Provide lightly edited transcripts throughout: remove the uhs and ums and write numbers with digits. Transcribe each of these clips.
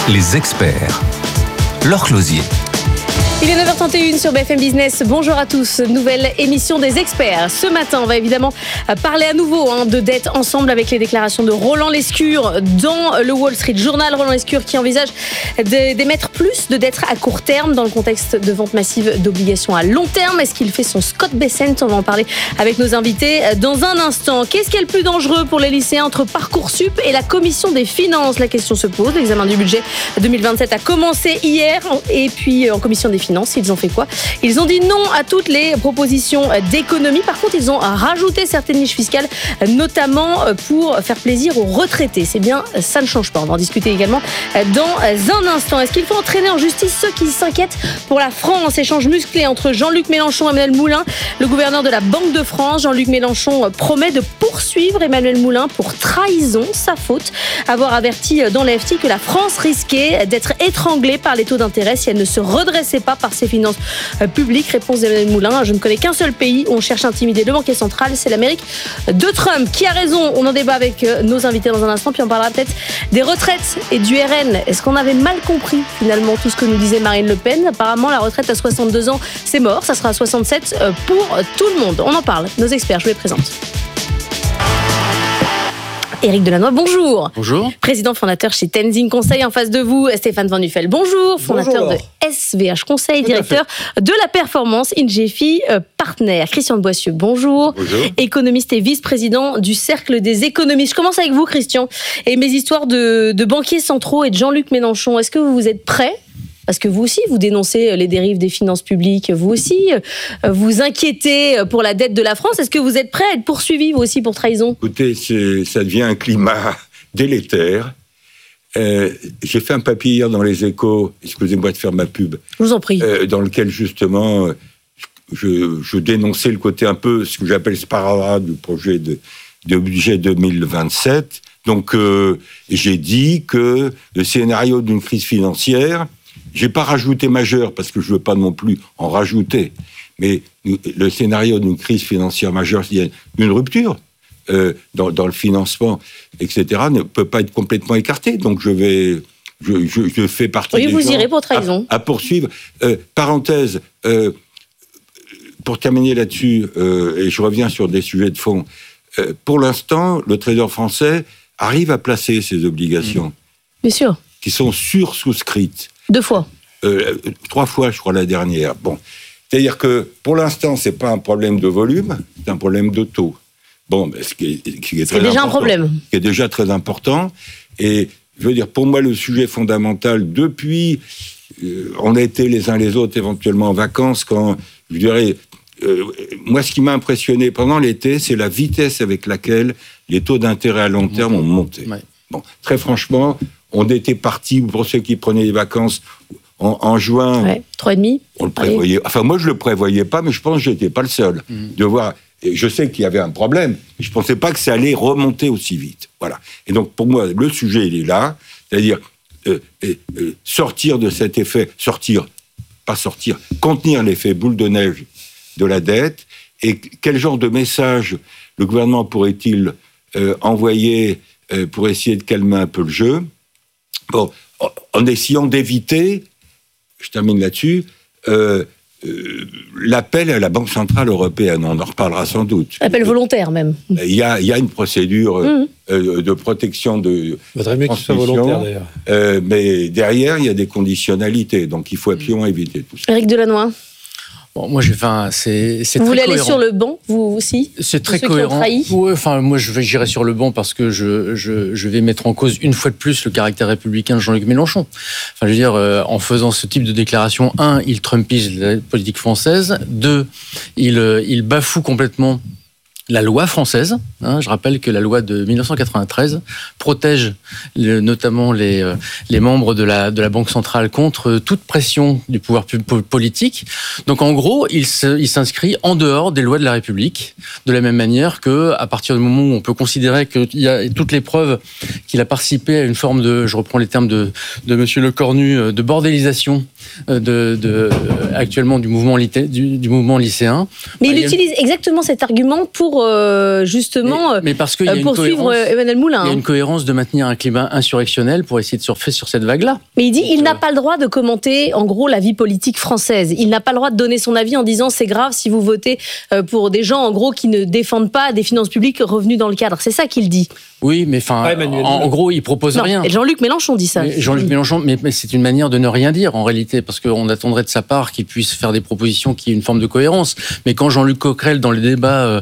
Les experts. Laure Closier. Il est 9h31 sur BFM Business. Bonjour à tous. Nouvelle émission des experts. Ce matin, on va évidemment parler à nouveau de dette ensemble avec les déclarations de Roland Lescure dans le Wall Street Journal. Roland Lescure qui envisage d'émettre plus de dettes à court terme dans le contexte de vente massive d'obligations à long terme. Est-ce qu'il fait son Scott Bessent? On va en parler avec nos invités dans un instant. Qu'est-ce qui est le plus dangereux pour les lycéens entre Parcoursup et la Commission des finances? La question se pose. L'examen du budget 2027 a commencé hier et puis en Commission des finances, ils ont fait quoi? Ils ont dit non à toutes les propositions d'économie. Par contre, ils ont rajouté certaines niches fiscales, notamment pour faire plaisir aux retraités. C'est bien, ça ne change pas. On va en discuter également dans un instant. Est-ce qu'il faut entraîner en justice ceux qui s'inquiètent pour la France? Échange musclé entre Jean-Luc Mélenchon et Emmanuel Moulin. Le gouverneur de la Banque de France, Jean-Luc Mélenchon, promet de poursuivre Emmanuel Moulin pour trahison, sa faute. Avoir averti dans l'AFT que la France risquait d'être étranglée par les taux d'intérêt si elle ne se redressait pas par ses finances publiques. Réponse d'Emmanuel Moulin: je ne connais qu'un seul pays où on cherche à intimider le banquier central, c'est l'Amérique de Trump. Qui a raison? On en débat avec nos invités dans un instant, puis on parlera peut-être des retraites et du RN. Est-ce qu'on avait mal compris finalement tout ce que nous disait Marine Le Pen? Apparemment, la retraite à 62 ans, c'est mort, ça sera à 67 pour tout le monde. On en parle. Nos experts, je vous les présente. Éric Delannoy, bonjour. Bonjour. Président fondateur chez Tenzing Conseil. En face de vous, Stéphane Van Nuffel, bonjour. Fondateur de SVH Conseil, directeur de la performance Ingefi Partner. Christian de Boissieu, bonjour. Bonjour. Économiste et vice-président du Cercle des économistes. Je commence avec vous, Christian. Et mes histoires de banquiers centraux et de Jean-Luc Mélenchon. Est-ce que vous êtes prêts? Parce que vous aussi, vous dénoncez les dérives des finances publiques. Vous aussi, vous inquiétez pour la dette de la France. Est-ce que vous êtes prêt à être poursuivi, vous aussi, pour trahison? Écoutez, ça devient un climat délétère. J'ai fait un papier hier dans Les Échos, excusez-moi de faire ma pub. Je vous en prie. Dans lequel, justement, je dénonçais le côté un peu, ce que j'appelle sparadrap du projet de budget 2027. Donc, j'ai dit que le scénario d'une crise financière, j'ai pas rajouté majeur parce que je veux pas non plus en rajouter, mais le scénario d'une crise financière majeure, il y a une rupture dans le financement, etc., ne peut pas être complètement écarté. Donc je fais partie des vous gens irez pour trahison. à poursuivre. Parenthèse, pour terminer là-dessus, et je reviens sur des sujets de fond. Pour l'instant, le Trésor français arrive à placer ses obligations. Bien sûr. Qui sont sursouscrites. 2 fois. 3 fois, je crois, la dernière. Bon. C'est-à-dire que, pour l'instant, c'est pas un problème de volume, c'est un problème de taux. Bon, ce qui est c'est déjà un problème. Qui est déjà très important. Et, je veux dire, pour moi, le sujet fondamental, depuis, on a été les uns les autres éventuellement en vacances, quand, je dirais, moi, ce qui m'a impressionné pendant l'été, c'est la vitesse avec laquelle les taux d'intérêt à long terme ont monté. Ouais. Bon, très franchement, on était parti, pour ceux qui prenaient des vacances en juin. Ouais, 3,5. On le prévoyait. Enfin, moi, je le prévoyais pas, mais je pense que j'étais pas le seul. De voir. Et je sais qu'il y avait un problème, mais je pensais pas que ça allait remonter aussi vite. Voilà. Et donc, pour moi, le sujet, il est là. C'est-à-dire, sortir de cet effet, contenir l'effet boule de neige de la dette. Et quel genre de message le gouvernement pourrait-il envoyer pour essayer de calmer un peu le jeu? Bon, en essayant d'éviter, je termine là-dessus, l'appel à la Banque Centrale Européenne. On en reparlera sans doute. Appel volontaire, même. Il y a une procédure de protection de... Il faudrait mieux que ce soit volontaire, d'ailleurs. Mais derrière, il y a des conditionnalités. Donc, il faut absolument éviter tout ça. Éric Delannoy. Bon, moi, c'est vous voulez aller sur le banc, vous aussi? C'est très cohérent. Ouais, enfin, moi, j'irai sur le banc parce que je vais mettre en cause une fois de plus le caractère républicain de Jean-Luc Mélenchon. Enfin, je veux dire, en faisant ce type de déclaration, 1, il trumpise la politique française. 2, il bafoue complètement la loi française. Je rappelle que la loi de 1993 protège notamment les membres de la Banque centrale contre toute pression du pouvoir politique. Donc en gros, il s'inscrit en dehors des lois de la République, de la même manière que à partir du moment où on peut considérer qu'il y a toutes les preuves qu'il a participé à une forme de, je reprends les termes de Monsieur Lecornu, de bordélisation actuellement du mouvement lycéen. Mais il utilise exactement cet argument pour pour justement mais parce qu'il y a poursuivre Emmanuel Moulin. Il y a une cohérence de maintenir un climat insurrectionnel pour essayer de surfer sur cette vague-là. Mais il dit il n'a pas le droit de commenter, en gros, la vie politique française. Il n'a pas le droit de donner son avis en disant c'est grave si vous votez pour des gens, en gros, qui ne défendent pas des finances publiques revenues dans le cadre. C'est ça qu'il dit. Oui, mais en gros, il propose rien. Et Jean-Luc Mélenchon dit ça. Jean-Luc Mélenchon, mais c'est une manière de ne rien dire en réalité, parce qu'on attendrait de sa part qu'il puisse faire des propositions qui aient une forme de cohérence. Mais quand Jean-Luc Coquerel, dans les débats,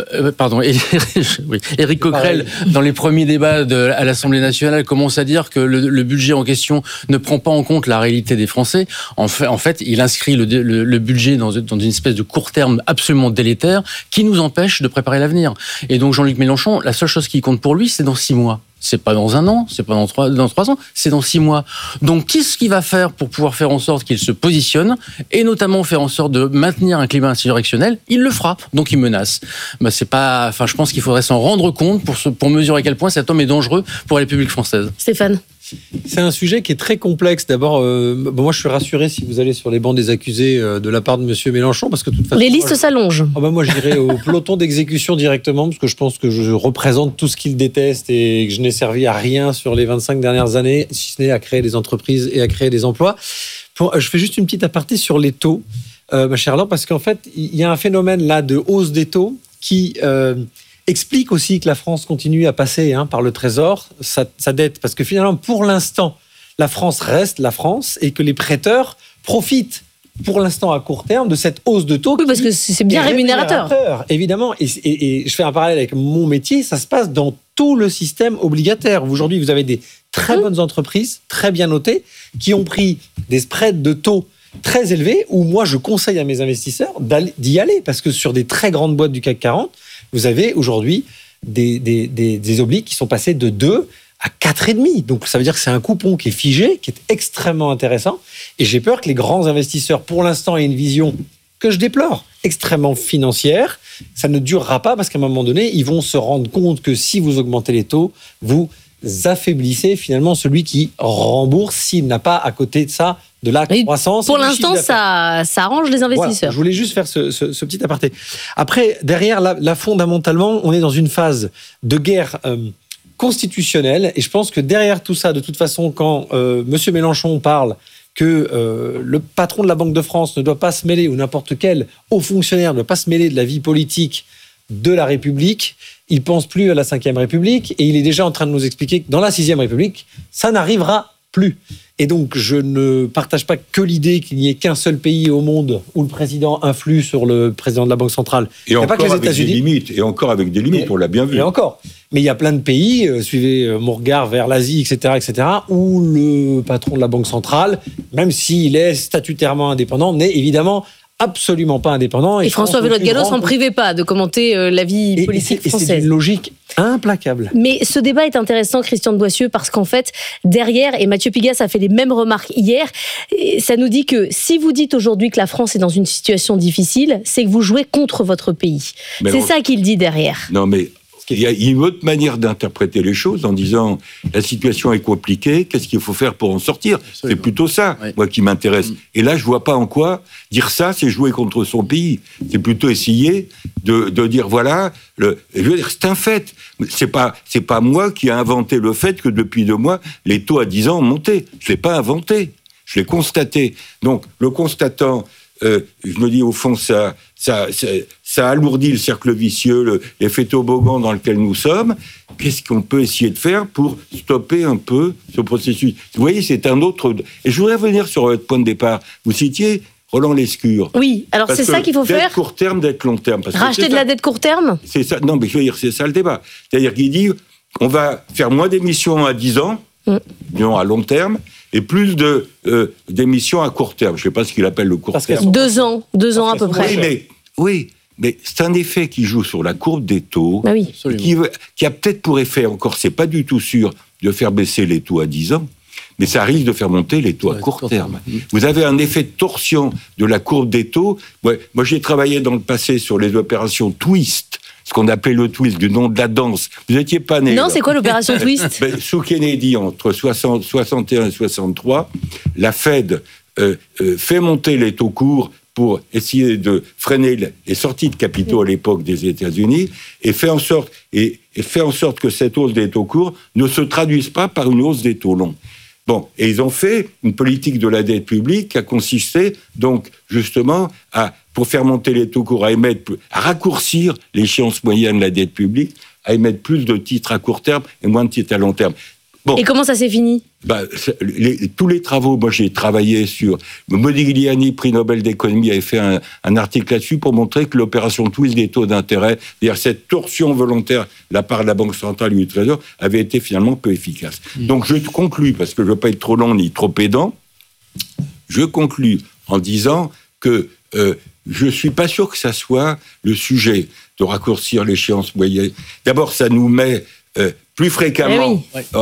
Éric Coquerel, dans les premiers débats à l'Assemblée nationale, commence à dire que le budget en question ne prend pas en compte la réalité des Français. En fait, il inscrit le budget dans une espèce de court terme absolument délétère qui nous empêche de préparer l'avenir. Et donc Jean-Luc Mélenchon, la seule chose qui compte pour lui, c'est dans 6 mois. C'est pas dans 1 an, c'est pas dans 3 ans, c'est dans 6 mois. Donc, qu'est-ce qu'il va faire pour pouvoir faire en sorte qu'il se positionne et notamment faire en sorte de maintenir un climat insurrectionnel? Il le fera. Donc, il menace. Je pense qu'il faudrait s'en rendre compte pour mesurer à quel point cet homme est dangereux pour la République française. Stéphane. C'est un sujet qui est très complexe. D'abord, moi, je suis rassuré si vous allez sur les bancs des accusés de la part de M. Mélenchon, parce que de toute façon, les listes s'allongent. Moi, j'irai au peloton d'exécution directement, parce que je pense que je représente tout ce qu'il déteste et que je n'ai servi à rien sur les 25 dernières années, si ce n'est à créer des entreprises et à créer des emplois. Je fais juste une petite aparté sur les taux, ma chère Laure, parce qu'en fait, il y a un phénomène là de hausse des taux qui explique aussi que la France continue à passer par le Trésor sa dette. Parce que finalement, pour l'instant, la France reste la France et que les prêteurs profitent pour l'instant à court terme de cette hausse de taux. Oui, parce que c'est bien rémunérateur. Évidemment. Et je fais un parallèle avec mon métier, ça se passe dans tout le système obligataire. Aujourd'hui, vous avez des très bonnes entreprises, très bien notées, qui ont pris des spreads de taux très élevés, où moi, je conseille à mes investisseurs d'y aller. Parce que sur des très grandes boîtes du CAC 40, vous avez aujourd'hui des obliques qui sont passés de 2 à 4,5. Donc, ça veut dire que c'est un coupon qui est figé, qui est extrêmement intéressant. Et j'ai peur que les grands investisseurs, pour l'instant, aient une vision que je déplore, extrêmement financière. Ça ne durera pas parce qu'à un moment donné, ils vont se rendre compte que si vous augmentez les taux, vous affaiblissez finalement celui qui rembourse s'il n'a pas à côté de ça de la croissance. Pour l'instant, ça arrange les investisseurs. Voilà, je voulais juste faire ce petit aparté. Après, derrière, là, fondamentalement, on est dans une phase de guerre constitutionnelle. Et je pense que derrière tout ça, de toute façon, quand M. Mélenchon parle que le patron de la Banque de France ne doit pas se mêler, ou n'importe quel haut fonctionnaire ne doit pas se mêler de la vie politique de la République, il pense plus à la Ve République et il est déjà en train de nous expliquer que dans la Sixième République, ça n'arrivera plus. Et donc, je ne partage pas que l'idée qu'il n'y ait qu'un seul pays au monde où le président influe sur le président de la Banque centrale. Et encore pas que les États-Unis. Et encore avec des limites, on l'a bien vu. Et encore. Mais il y a plein de pays, suivez mon regard vers l'Asie, etc., où le patron de la Banque centrale, même s'il est statutairement indépendant, n'est évidemment absolument pas indépendant. Et François Vélot-Gallo s'en privait pas de commenter la vie politique française. C'est une logique implacable. Mais ce débat est intéressant, Christian de Boissieu, parce qu'en fait, derrière, et Mathieu Pigas a fait les mêmes remarques hier, ça nous dit que si vous dites aujourd'hui que la France est dans une situation difficile, c'est que vous jouez contre votre pays. C'est ça qu'il dit derrière. Non, mais il y a une autre manière d'interpréter les choses en disant la situation est compliquée, qu'est-ce qu'il faut faire pour en sortir ? Absolument. C'est plutôt ça, moi, qui m'intéresse. Et là, je vois pas en quoi dire ça, c'est jouer contre son pays. C'est plutôt essayer de dire voilà, je veux dire, c'est un fait. C'est pas moi qui ai inventé le fait que depuis 2 mois, les taux à 10 ans ont monté. Je l'ai pas inventé, je l'ai constaté. Donc, le constatant, je me dis au fond, ça alourdit le cercle vicieux, l'effet toboggan dans lequel nous sommes. Qu'est-ce qu'on peut essayer de faire pour stopper un peu ce processus ? Vous voyez, c'est un autre... Et je voudrais revenir sur votre point de départ. Vous citiez Roland Lescure. Oui, alors c'est ça qu'il faut faire. Dette court terme, dette long terme. Racheter de la dette court terme ? C'est ça. Non, mais je veux dire, c'est ça le débat. C'est-à-dire qu'il dit, on va faire moins d'émissions à 10 ans, disons à long terme, et plus d'émissions à court terme. Je ne sais pas ce qu'il appelle le court terme. 2 ans à peu près. Oui, mais c'est un effet qui joue sur la courbe des taux, qui a peut-être pour effet, encore, c'est pas du tout sûr, de faire baisser les taux à 10 ans, mais ça risque de faire monter les taux à court terme. Vous avez un effet de torsion de la courbe des taux. Ouais, moi, j'ai travaillé dans le passé sur les opérations twist, ce qu'on appelait le twist, du nom de la danse. Vous n'étiez pas né. Non, là. C'est quoi l'opération twist ? Sous Kennedy, entre 61 et 63, la Fed fait monter les taux courts pour essayer de freiner les sorties de capitaux à l'époque des États-Unis et fait en sorte que cette hausse des taux courts ne se traduise pas par une hausse des taux longs. Bon, et ils ont fait une politique de la dette publique qui a consisté donc justement pour faire monter les taux courts, à raccourcir l'échéance moyenne de la dette publique, à émettre plus de titres à court terme et moins de titres à long terme. Bon. Et comment ça s'est fini ? Tous les travaux, moi j'ai travaillé sur... Modigliani, prix Nobel d'économie, avait fait un article là-dessus pour montrer que l'opération twist des taux d'intérêt, c'est-à-dire cette torsion volontaire de la part de la Banque centrale et du Trésor, avait été finalement peu efficace. Donc je conclus, parce que je ne veux pas être trop long ni trop pédant, je conclus en disant que je ne suis pas sûr que ça soit le sujet de raccourcir l'échéance moyenne. D'abord, ça nous met... plus fréquemment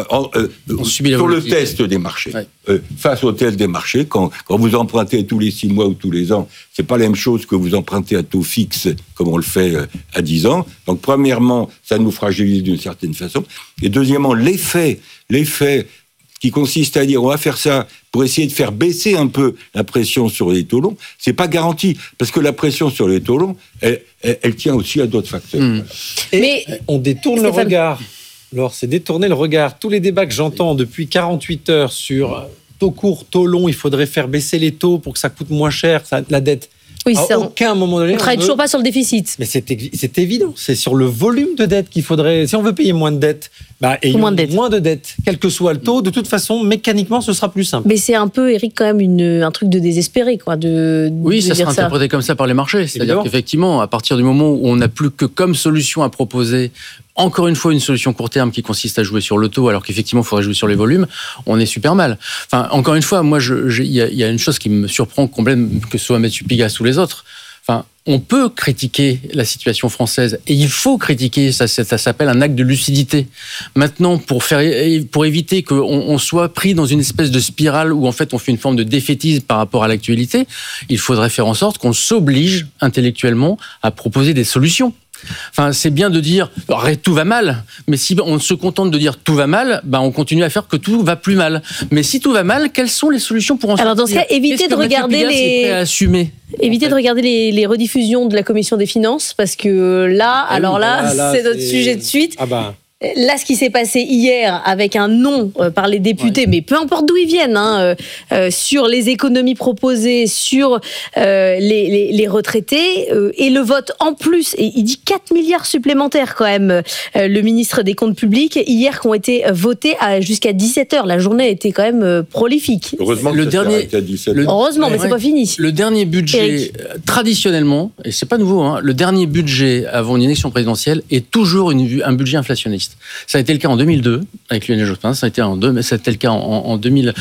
sur le test des marchés. Ouais. Face au test des marchés, quand vous empruntez tous les 6 mois ou tous les ans, c'est pas la même chose que vous empruntez à taux fixe comme on le fait à 10 ans. Donc premièrement, ça nous fragilise d'une certaine façon. Et deuxièmement, l'effet qui consiste à dire on va faire ça pour essayer de faire baisser un peu la pression sur les taux longs, c'est pas garanti, parce que la pression sur les taux longs, elle tient aussi à d'autres facteurs. Mais on détourne le regard. Alors, c'est détourner le regard. Tous les débats que j'entends depuis 48 heures sur taux court, taux long, il faudrait faire baisser les taux pour que ça coûte moins cher, la dette. Oui, à aucun moment donné. On ne travaille toujours pas sur le déficit. Mais c'est évident. C'est sur le volume de dette qu'il faudrait. Si on veut payer moins de dettes, ayons moins de dettes. Quel que soit le taux, de toute façon, mécaniquement, ce sera plus simple. Mais c'est un peu, Eric, quand même un truc de désespéré, quoi. Oui, ça sera interprété comme ça par les marchés. C'est-à-dire qu'effectivement, à partir du moment où on n'a plus que comme solution à proposer, encore une fois, une solution court terme qui consiste à jouer sur le taux, alors qu'effectivement, il faudrait jouer sur les volumes, on est super mal. Enfin, encore une fois, moi, il y a une chose qui me surprend complètement, que ce soit M. Pigasse ou les autres. Enfin, on peut critiquer la situation française et il faut critiquer, ça s'appelle un acte de lucidité. Maintenant, pour éviter qu'on soit pris dans une espèce de spirale où en fait on fait une forme de défaitisme par rapport à l'actualité, il faudrait faire en sorte qu'on s'oblige intellectuellement à proposer des solutions. Enfin, c'est bien de dire tout va mal, mais si on se contente de dire tout va mal, on continue à faire que tout va plus mal. Mais si tout va mal, quelles sont les solutions pour en sortir ? Alors dans ce cas, évitez de regarder de regarder les rediffusions de la Commission des finances, parce que là, c'est notre sujet de suite. Là, ce qui s'est passé hier avec un non par les députés, mais peu importe d'où ils viennent, sur les économies proposées, sur les retraités, et le vote en plus, et il dit 4 milliards supplémentaires quand même, le ministre des Comptes publics, hier, qui ont été votés jusqu'à 17h. La journée a été quand même prolifique. Heureusement que Heureusement, mais c'est pas fini. Le dernier budget, traditionnellement, et c'est pas nouveau, le dernier budget avant une élection présidentielle est toujours un budget inflationniste. Ça a été le cas en 2002 avec Lionel Jospin, ça a été le cas en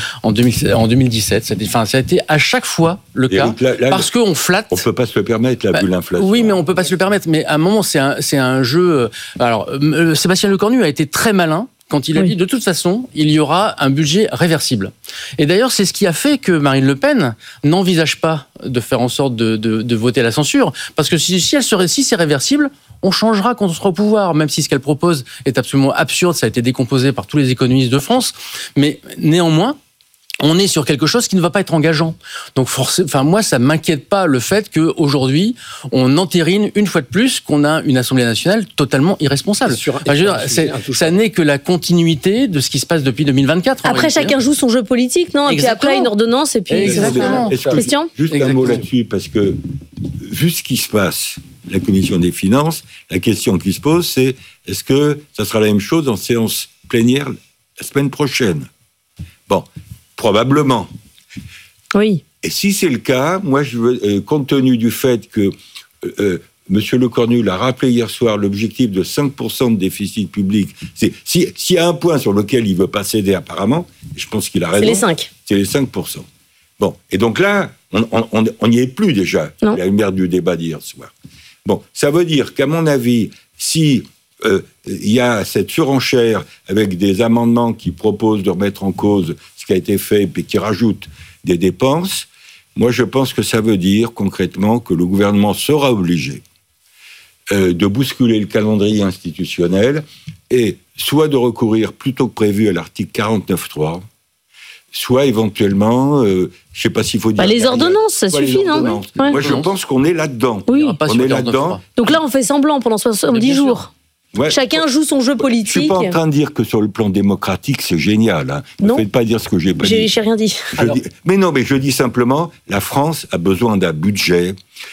2017. Ça a été à chaque fois le cas, parce qu'on flatte. On peut pas se le permettre, vu l'inflation. Oui, mais on peut pas se le permettre. Mais à un moment, c'est un jeu. Alors, Sébastien Lecornu a été très malin quand il a dit de toute façon, il y aura un budget réversible. Et d'ailleurs, c'est ce qui a fait que Marine Le Pen n'envisage pas de faire en sorte de voter la censure, parce que si c'est réversible, on changera quand on sera au pouvoir, même si ce qu'elle propose est absolument absurde, ça a été décomposé par tous les économistes de France, mais néanmoins, on est sur quelque chose qui ne va pas être engageant. Donc, moi, ça m'inquiète pas le fait qu'aujourd'hui, on entérine une fois de plus qu'on a une Assemblée nationale totalement irresponsable. Ça n'est que la continuité de ce qui se passe depuis 2024. Après, chacun joue son jeu politique, non ? Et puis après, une ordonnance, et puis... Exactement. Christian ? Juste un mot là-dessus, parce que, vu ce qui se passe, la Commission des finances, la question qui se pose, c'est est-ce que ça sera la même chose en séance plénière la semaine prochaine ? Bon, probablement. Oui. Et si c'est le cas, moi, je veux, compte tenu du fait que M. Lecornu l'a rappelé hier soir, l'objectif de 5% de déficit public, s'il y a un point sur lequel il ne veut pas céder apparemment, je pense qu'il a raison. C'est les 5. C'est les 5%. Bon, et donc là, on n'y est plus déjà, à la lumière du débat d'hier soir. Bon, ça veut dire qu'à mon avis, si il y a cette surenchère avec des amendements qui proposent de remettre en cause ce qui a été fait et qui rajoutent des dépenses, moi je pense que ça veut dire concrètement que le gouvernement sera obligé de bousculer le calendrier institutionnel et soit de recourir plutôt que prévu à l'article 49.3, soit éventuellement, je ne sais pas s'il faut dire... les ordonnances, ça suffit, non? Ouais. Moi, je pense qu'on est là-dedans. Oui. On est là-dedans. Donc là, on fait semblant pendant 70 jours. Ouais. Chacun joue son jeu politique. Je ne suis pas en train de dire que sur le plan démocratique, c'est génial. Hein. Ne faites pas dire ce que j'ai pas dit. J'ai rien dit. Mais je dis simplement, la France a besoin d'un budget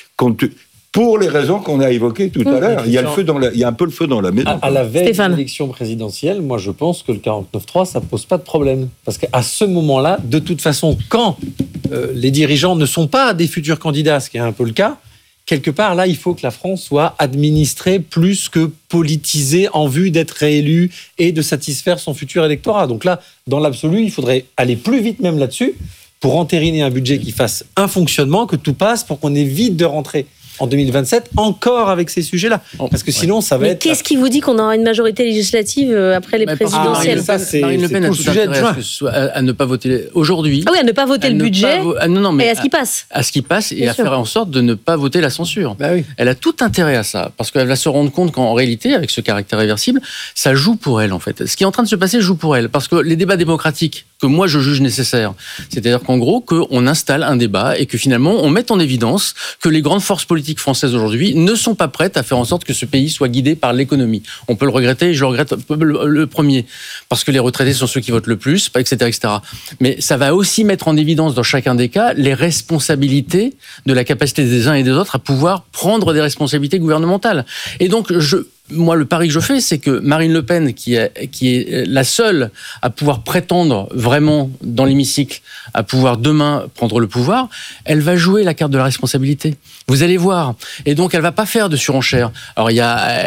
pour les raisons qu'on a évoquées tout à l'heure. Il y a un peu le feu dans la maison. À la veille de l'élection présidentielle, moi je pense que le 49.3, ça ne pose pas de problème. Parce qu'à ce moment-là, de toute façon, quand les dirigeants ne sont pas des futurs candidats, ce qui est un peu le cas, quelque part, là, il faut que la France soit administrée plus que politisée en vue d'être réélue et de satisfaire son futur électorat. Donc là, dans l'absolu, il faudrait aller plus vite même là-dessus pour entériner un budget qui fasse un fonctionnement, que tout passe, pour qu'on évite de rentrer en 2027 encore avec ces sujets-là. Parce que sinon, ça va être... Mais qu'est-ce qui vous dit qu'on aura une majorité législative après les présidentielles? Marine Le Pen a tout intérêt à ne pas voter aujourd'hui. Ah oui, à ne pas voter le budget et à ce qui passe. À ce qui passe et à faire en sorte de ne pas voter la censure. Bah oui. Elle a tout intérêt à ça, parce qu'elle va se rendre compte qu'en réalité, avec ce caractère réversible, ça joue pour elle, en fait. Ce qui est en train de se passer joue pour elle, parce que les débats démocratiques que moi je juge nécessaires, c'est-à-dire qu'en gros, qu'on installe un débat et que finalement, on mette en évidence que les grandes forces politiques françaises aujourd'hui ne sont pas prêtes à faire en sorte que ce pays soit guidé par l'économie. On peut le regretter, et je le regrette le premier, parce que les retraités sont ceux qui votent le plus, etc., etc. Mais ça va aussi mettre en évidence dans chacun des cas les responsabilités de la capacité des uns et des autres à pouvoir prendre des responsabilités gouvernementales. Et donc, moi, le pari que je fais, c'est que Marine Le Pen, qui est la seule à pouvoir prétendre vraiment dans l'hémicycle, à pouvoir demain prendre le pouvoir, elle va jouer la carte de la responsabilité. Vous allez voir. Et donc, elle va pas faire de surenchère. Alors, il y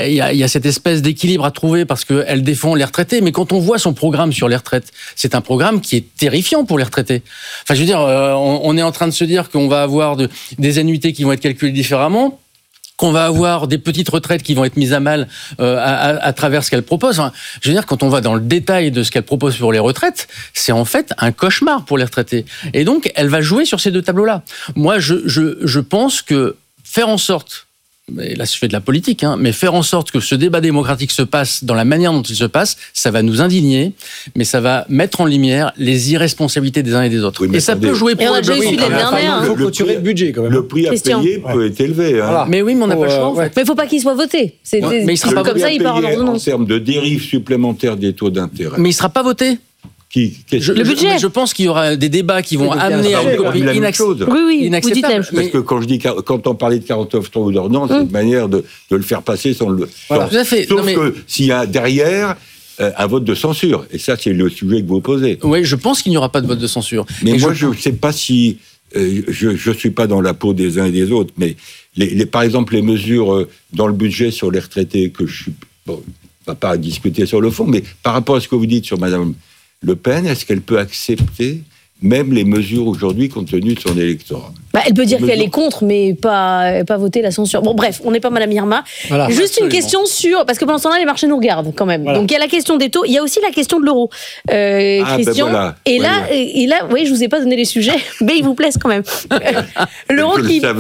a cette espèce d'équilibre à trouver parce qu'elle défend les retraités. Mais quand on voit son programme sur les retraites, c'est un programme qui est terrifiant pour les retraités. Enfin, je veux dire, on est en train de se dire qu'on va avoir des annuités qui vont être calculées différemment, qu'on va avoir des petites retraites qui vont être mises à mal à travers ce qu'elle propose. Enfin, je veux dire, quand on va dans le détail de ce qu'elle propose pour les retraites, c'est en fait un cauchemar pour les retraités. Et donc, elle va jouer sur ces deux tableaux-là. Moi, je pense que faire en sorte, et là je fais de la politique, mais faire en sorte que ce débat démocratique se passe dans la manière dont il se passe, ça va nous indigner, mais ça va mettre en lumière les irresponsabilités des uns et des autres. Oui, et ça peut jouer pour il faut clôturer le budget quand même. Le prix à payer peut être élevé. Voilà. Mais oui, mais on n'a pas le choix. En fait. Mais il ne faut pas qu'il soit voté. Mais il sera pas comme ça, il part en ordonnance. En termes de dérive supplémentaire des taux d'intérêt. Mais il ne sera pas voté. Le budget. Je pense qu'il y aura des débats qui vont amener à une copie inacceptable. Oui, vous dites la même chose. Parce que quand on parlait de 49.3 ou d'ordonnance, c'est une manière de le faire passer sans le... Voilà. Tout à fait. Sauf que s'il y a derrière un vote de censure, et ça c'est le sujet que vous posez. Oui, je pense qu'il n'y aura pas de vote de censure. Mais moi je ne sais pas si... je ne suis pas dans la peau des uns et des autres, mais par exemple les mesures dans le budget sur les retraités, que je suis... Bon, on ne va pas discuter sur le fond, mais par rapport à ce que vous dites sur Mme Le Pen, est-ce qu'elle peut accepter même les mesures aujourd'hui compte tenu de son électorat? Elle peut dire qu'elle est contre, mais pas voter la censure. Bon, bref, on n'est pas Madame Irma. Voilà, juste absolument. Une question sur... Parce que pendant ce temps-là, les marchés nous regardent quand même. Voilà. Donc, il y a la question des taux. Il y a aussi la question de l'euro. Christian. Voilà. Et là, oui, je ne vous ai pas donné les sujets, mais ils vous plaisent quand même. L'euro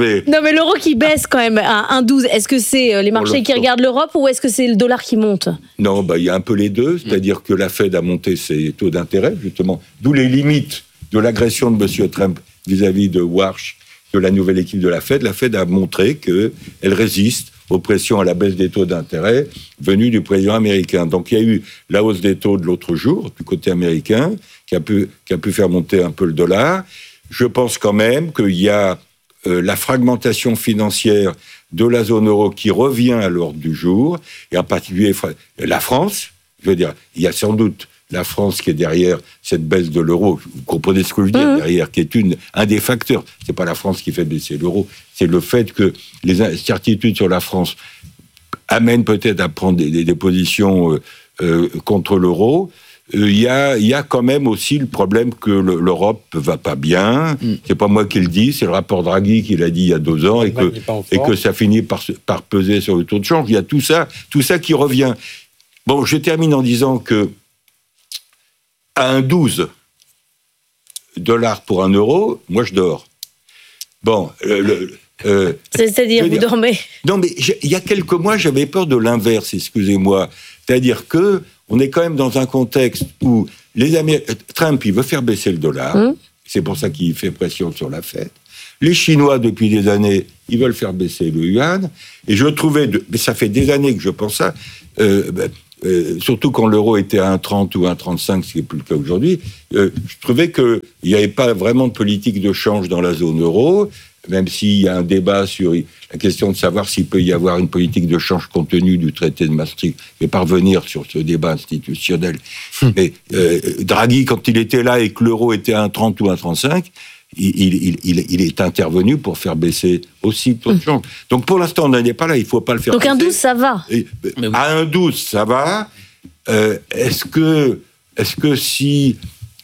qui baisse quand même à 1,12. Est-ce que c'est les marchés qui regardent l'Europe ou est-ce que c'est le dollar qui monte? Non, il y a un peu les deux. C'est-à-dire que la Fed a monté ses taux d'intérêt, justement. D'où les limites de l'agression de M. Trump vis-à-vis de Warsh, de la nouvelle équipe de la Fed. La Fed a montré qu'elle résiste aux pressions à la baisse des taux d'intérêt venues du président américain. Donc il y a eu la hausse des taux de l'autre jour, du côté américain, qui a pu faire monter un peu le dollar. Je pense quand même qu'il y a la fragmentation financière de la zone euro qui revient à l'ordre du jour, et en particulier la France. Je veux dire, il y a sans doute la France qui est derrière cette baisse de l'euro. Vous comprenez ce que je veux dire, derrière, qui est un des facteurs. C'est pas la France qui fait baisser l'euro, c'est le fait que les incertitudes sur la France amènent peut-être à prendre des positions contre l'euro. Il y a quand même aussi le problème que l'Europe va pas bien. C'est pas moi qui le dis, c'est le rapport Draghi qui l'a dit il y a 2 ans, et que ça finit par peser sur le taux de change. Il y a tout ça qui revient. Bon, je termine en disant que à 1,12 $ pour 1 euro, moi je dors. Bon, c'est-à-dire, vous dormez? Non, mais il y a quelques mois, j'avais peur de l'inverse, excusez-moi. C'est-à-dire que on est quand même dans un contexte où Trump, il veut faire baisser le dollar. C'est pour ça qu'il fait pression sur la Fed. Les Chinois, depuis des années, ils veulent faire baisser le yuan. Et je trouvais, mais ça fait des années que je pense ça, surtout quand l'euro était à 1,30 ou 1,35, ce qui n'est plus le cas aujourd'hui, je trouvais qu'il n'y avait pas vraiment de politique de change dans la zone euro, même s'il y a un débat sur la question de savoir s'il peut y avoir une politique de change compte tenu du traité de Maastricht. Je vais pas revenir sur ce débat institutionnel. Mais Draghi, quand il était là et que l'euro était à 1,30 ou 1,35, il est intervenu pour faire baisser aussi le taux de change. Donc pour l'instant, on n'en est pas là, il ne faut pas le faire baisser. Donc 1,12, ça va. À 1,12, ça va. Est-ce que si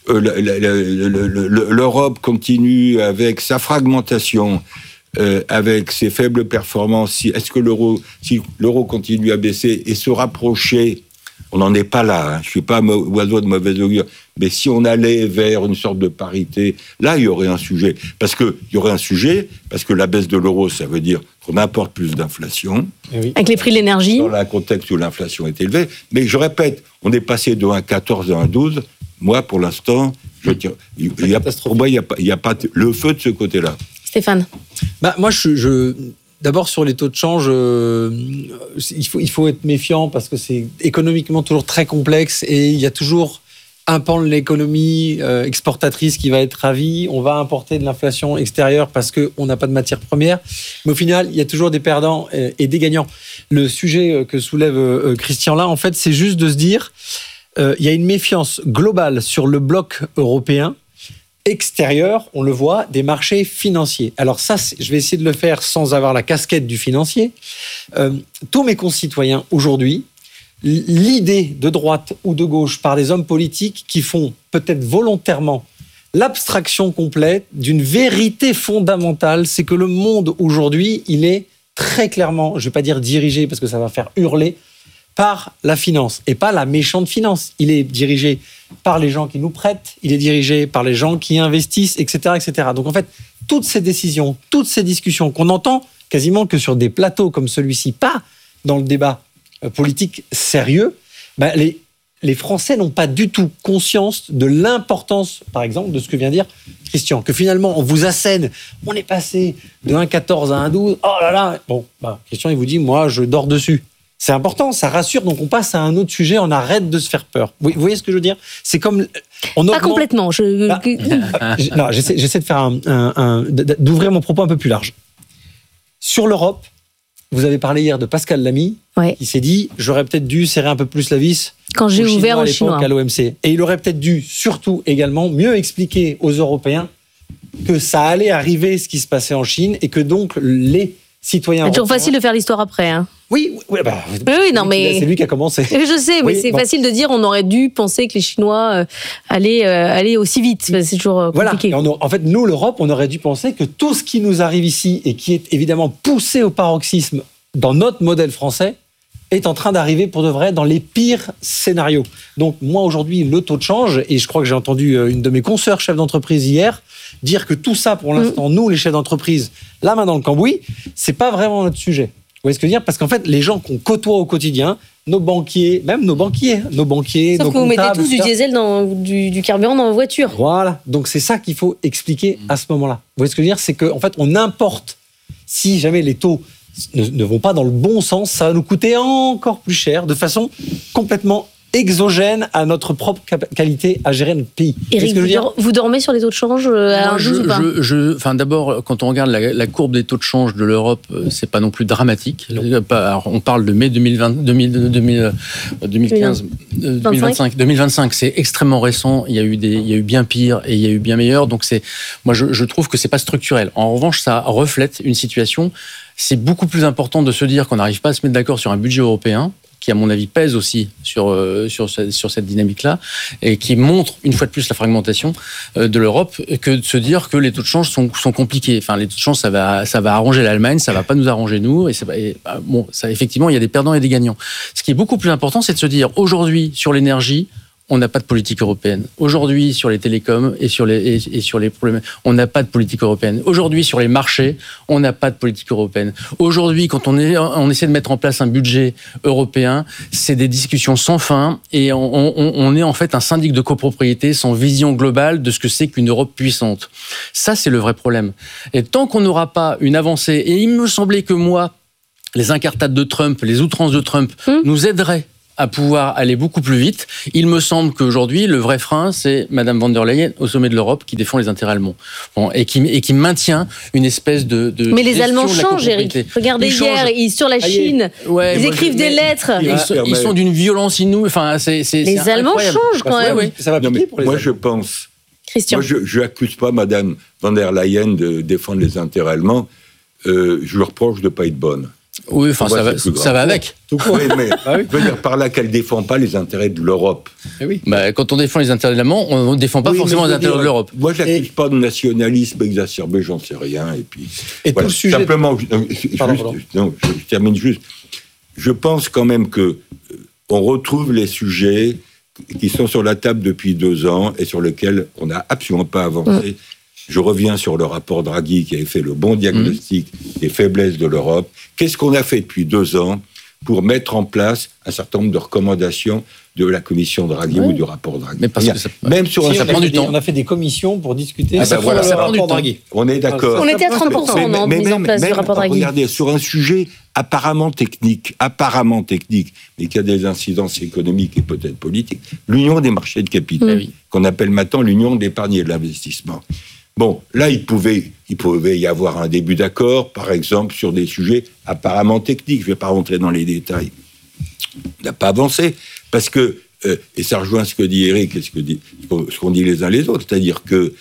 l'Europe continue avec sa fragmentation, avec ses faibles performances, est-ce que si l'euro continue à baisser et se rapprocher, on n'en est pas là, je ne suis pas oiseau de mauvaise augure, mais si on allait vers une sorte de parité, là, il y aurait un sujet. Parce que la baisse de l'euro, ça veut dire qu'on importe plus d'inflation. Avec les prix de l'énergie. Dans un contexte où l'inflation est élevée. Mais je répète, on est passé de 1,14 à 1,12. Moi, pour l'instant, pour moi, il n'y a pas le feu de ce côté-là. Stéphane. Moi, d'abord, sur les taux de change, il faut être méfiant parce que c'est économiquement toujours très complexe et il y a toujours un pan de l'économie exportatrice qui va être ravi. On va importer de l'inflation extérieure parce qu'on n'a pas de matières premières. Mais au final, il y a toujours des perdants et des gagnants. Le sujet que soulève Christian là, en fait, c'est juste de se dire il y a une méfiance globale sur le bloc européen extérieur, on le voit, des marchés financiers. Alors ça, je vais essayer de le faire sans avoir la casquette du financier. Tous mes concitoyens aujourd'hui, l'idée de droite ou de gauche par des hommes politiques qui font peut-être volontairement l'abstraction complète d'une vérité fondamentale, c'est que le monde aujourd'hui, il est très clairement, je ne vais pas dire dirigé parce que ça va faire hurler, par la finance et pas la méchante finance. Il est dirigé par les gens qui nous prêtent, il est dirigé par les gens qui investissent, etc., etc. Donc en fait, toutes ces décisions, toutes ces discussions qu'on entend quasiment que sur des plateaux comme celui-ci, pas dans le débat politique sérieux, les Français n'ont pas du tout conscience de l'importance, par exemple, de ce que vient dire Christian, que finalement on vous assène, on est passé de 1,14 à 1,12, oh là là, Christian il vous dit, moi je dors dessus. C'est important, ça rassure, donc on passe à un autre sujet, on arrête de se faire peur. Vous voyez ce que je veux dire ? C'est comme... Pas complètement. J'essaie de faire d'ouvrir mon propos un peu plus large. Sur l'Europe, vous avez parlé hier de Pascal Lamy, qui s'est dit, j'aurais peut-être dû serrer un peu plus la vis quand j'ai ouvert aux Chinois à l'OMC. Et il aurait peut-être dû, surtout également, mieux expliquer aux Européens que ça allait arriver ce qui se passait en Chine et que donc les citoyens... C'est toujours facile de faire l'histoire après. Hein. Oui, non, mais c'est lui qui a commencé. Je sais, mais c'est facile de dire on aurait dû penser que les Chinois allaient aussi vite. C'est toujours compliqué. Voilà. En fait, nous, l'Europe, on aurait dû penser que tout ce qui nous arrive ici et qui est évidemment poussé au paroxysme dans notre modèle français est en train d'arriver pour de vrai dans les pires scénarios. Donc moi, aujourd'hui, le taux de change, et je crois que j'ai entendu une de mes consoeurs chefs d'entreprise hier dire que tout ça, pour l'instant, nous, les chefs d'entreprise, la main dans le cambouis, c'est pas vraiment notre sujet. Vous voyez ce que je veux dire ? Parce qu'en fait, les gens qu'on côtoie au quotidien, nos banquiers, Sauf nos que comptables... vous mettez tous du diesel, du carburant dans vos voitures. Voilà. Donc c'est ça qu'il faut expliquer à ce moment-là. Vous voyez ce que je veux dire ? C'est qu'en fait, on importe, si jamais les taux ne vont pas dans le bon sens, ça va nous coûter encore plus cher, de façon complètement exogène à notre propre qualité à gérer notre pays. Éric, vous dormez sur les taux de change à 1,12 ou pas ? D'abord, quand on regarde la courbe des taux de change de l'Europe, c'est pas non plus dramatique. Alors, on parle de mai 2025, c'est extrêmement récent. Il y a eu bien pire et il y a eu bien meilleur. Donc moi, je trouve que c'est pas structurel. En revanche, ça reflète une situation. C'est beaucoup plus important de se dire qu'on n'arrive pas à se mettre d'accord sur un budget européen, qui, à mon avis, pèse aussi sur cette dynamique-là, et qui montre, une fois de plus, la fragmentation de l'Europe, que de se dire que les taux de change sont compliqués. Enfin, les taux de change, ça va arranger l'Allemagne, ça va pas nous arranger nous, effectivement, il y a des perdants et des gagnants. Ce qui est beaucoup plus important, c'est de se dire, aujourd'hui, sur l'énergie, on n'a pas de politique européenne. Aujourd'hui, sur les télécoms et sur les problèmes, on n'a pas de politique européenne. Aujourd'hui, sur les marchés, on n'a pas de politique européenne. Aujourd'hui, quand on essaie de mettre en place un budget européen, c'est des discussions sans fin et on est en fait un syndic de copropriété sans vision globale de ce que c'est qu'une Europe puissante. Ça, c'est le vrai problème. Et tant qu'on n'aura pas une avancée, et il me semblait que les incartades de Trump, les outrances de Trump nous aideraient à pouvoir aller beaucoup plus vite. Il me semble qu'aujourd'hui, le vrai frein, c'est Madame von der Leyen au sommet de l'Europe qui défend les intérêts allemands. Bon, et qui maintient une espèce de mais les Allemands changent, Eric. Regardez hier, sur la Chine, ils écrivent des lettres. Ils sont d'une violence inouïe. Enfin, les Allemands changent quand même. Ça va piquer pour les Moi, Allemands. je pense... Christian. Moi, je n'accuse pas Madame von der Leyen de défendre les intérêts allemands. Je lui reproche de ne pas être bonne. Oui, enfin, ça va avec. Oui, mais je veux dire par là qu'elle ne défend pas les intérêts de l'Europe. Oui. Quand on défend les intérêts allemands, on ne défend pas forcément les intérêts de l'Europe. Moi, je n'accuse pas de nationalisme exacerbé, j'en sais rien. Et puis, tout le sujet... Simplement, je termine juste. Je pense quand même que on retrouve les sujets qui sont sur la table depuis 2 ans et sur lesquels on n'a absolument pas avancé. Je reviens sur le rapport Draghi qui avait fait le bon diagnostic des faiblesses de l'Europe. Qu'est-ce qu'on a fait depuis 2 ans pour mettre en place un certain nombre de recommandations de la commission Draghi ou du rapport Draghi? Mais parce que ça, même sur ça prend du temps. On a fait des commissions pour discuter. Ça prend du temps. Draghi. On est d'accord. On était à 30% en mise en place du rapport Draghi. Regardez, sur un sujet apparemment technique, mais qui a des incidences économiques et peut-être politiques, l'union des marchés de capitaux, qu'on appelle maintenant l'union de l'épargne et de l'investissement. Bon, là, il pouvait y avoir un début d'accord, par exemple, sur des sujets apparemment techniques. Je ne vais pas rentrer dans les détails. On n'a pas avancé, parce que, et ça rejoint ce que dit Eric et ce qu'on dit les uns les autres, c'est-à-dire que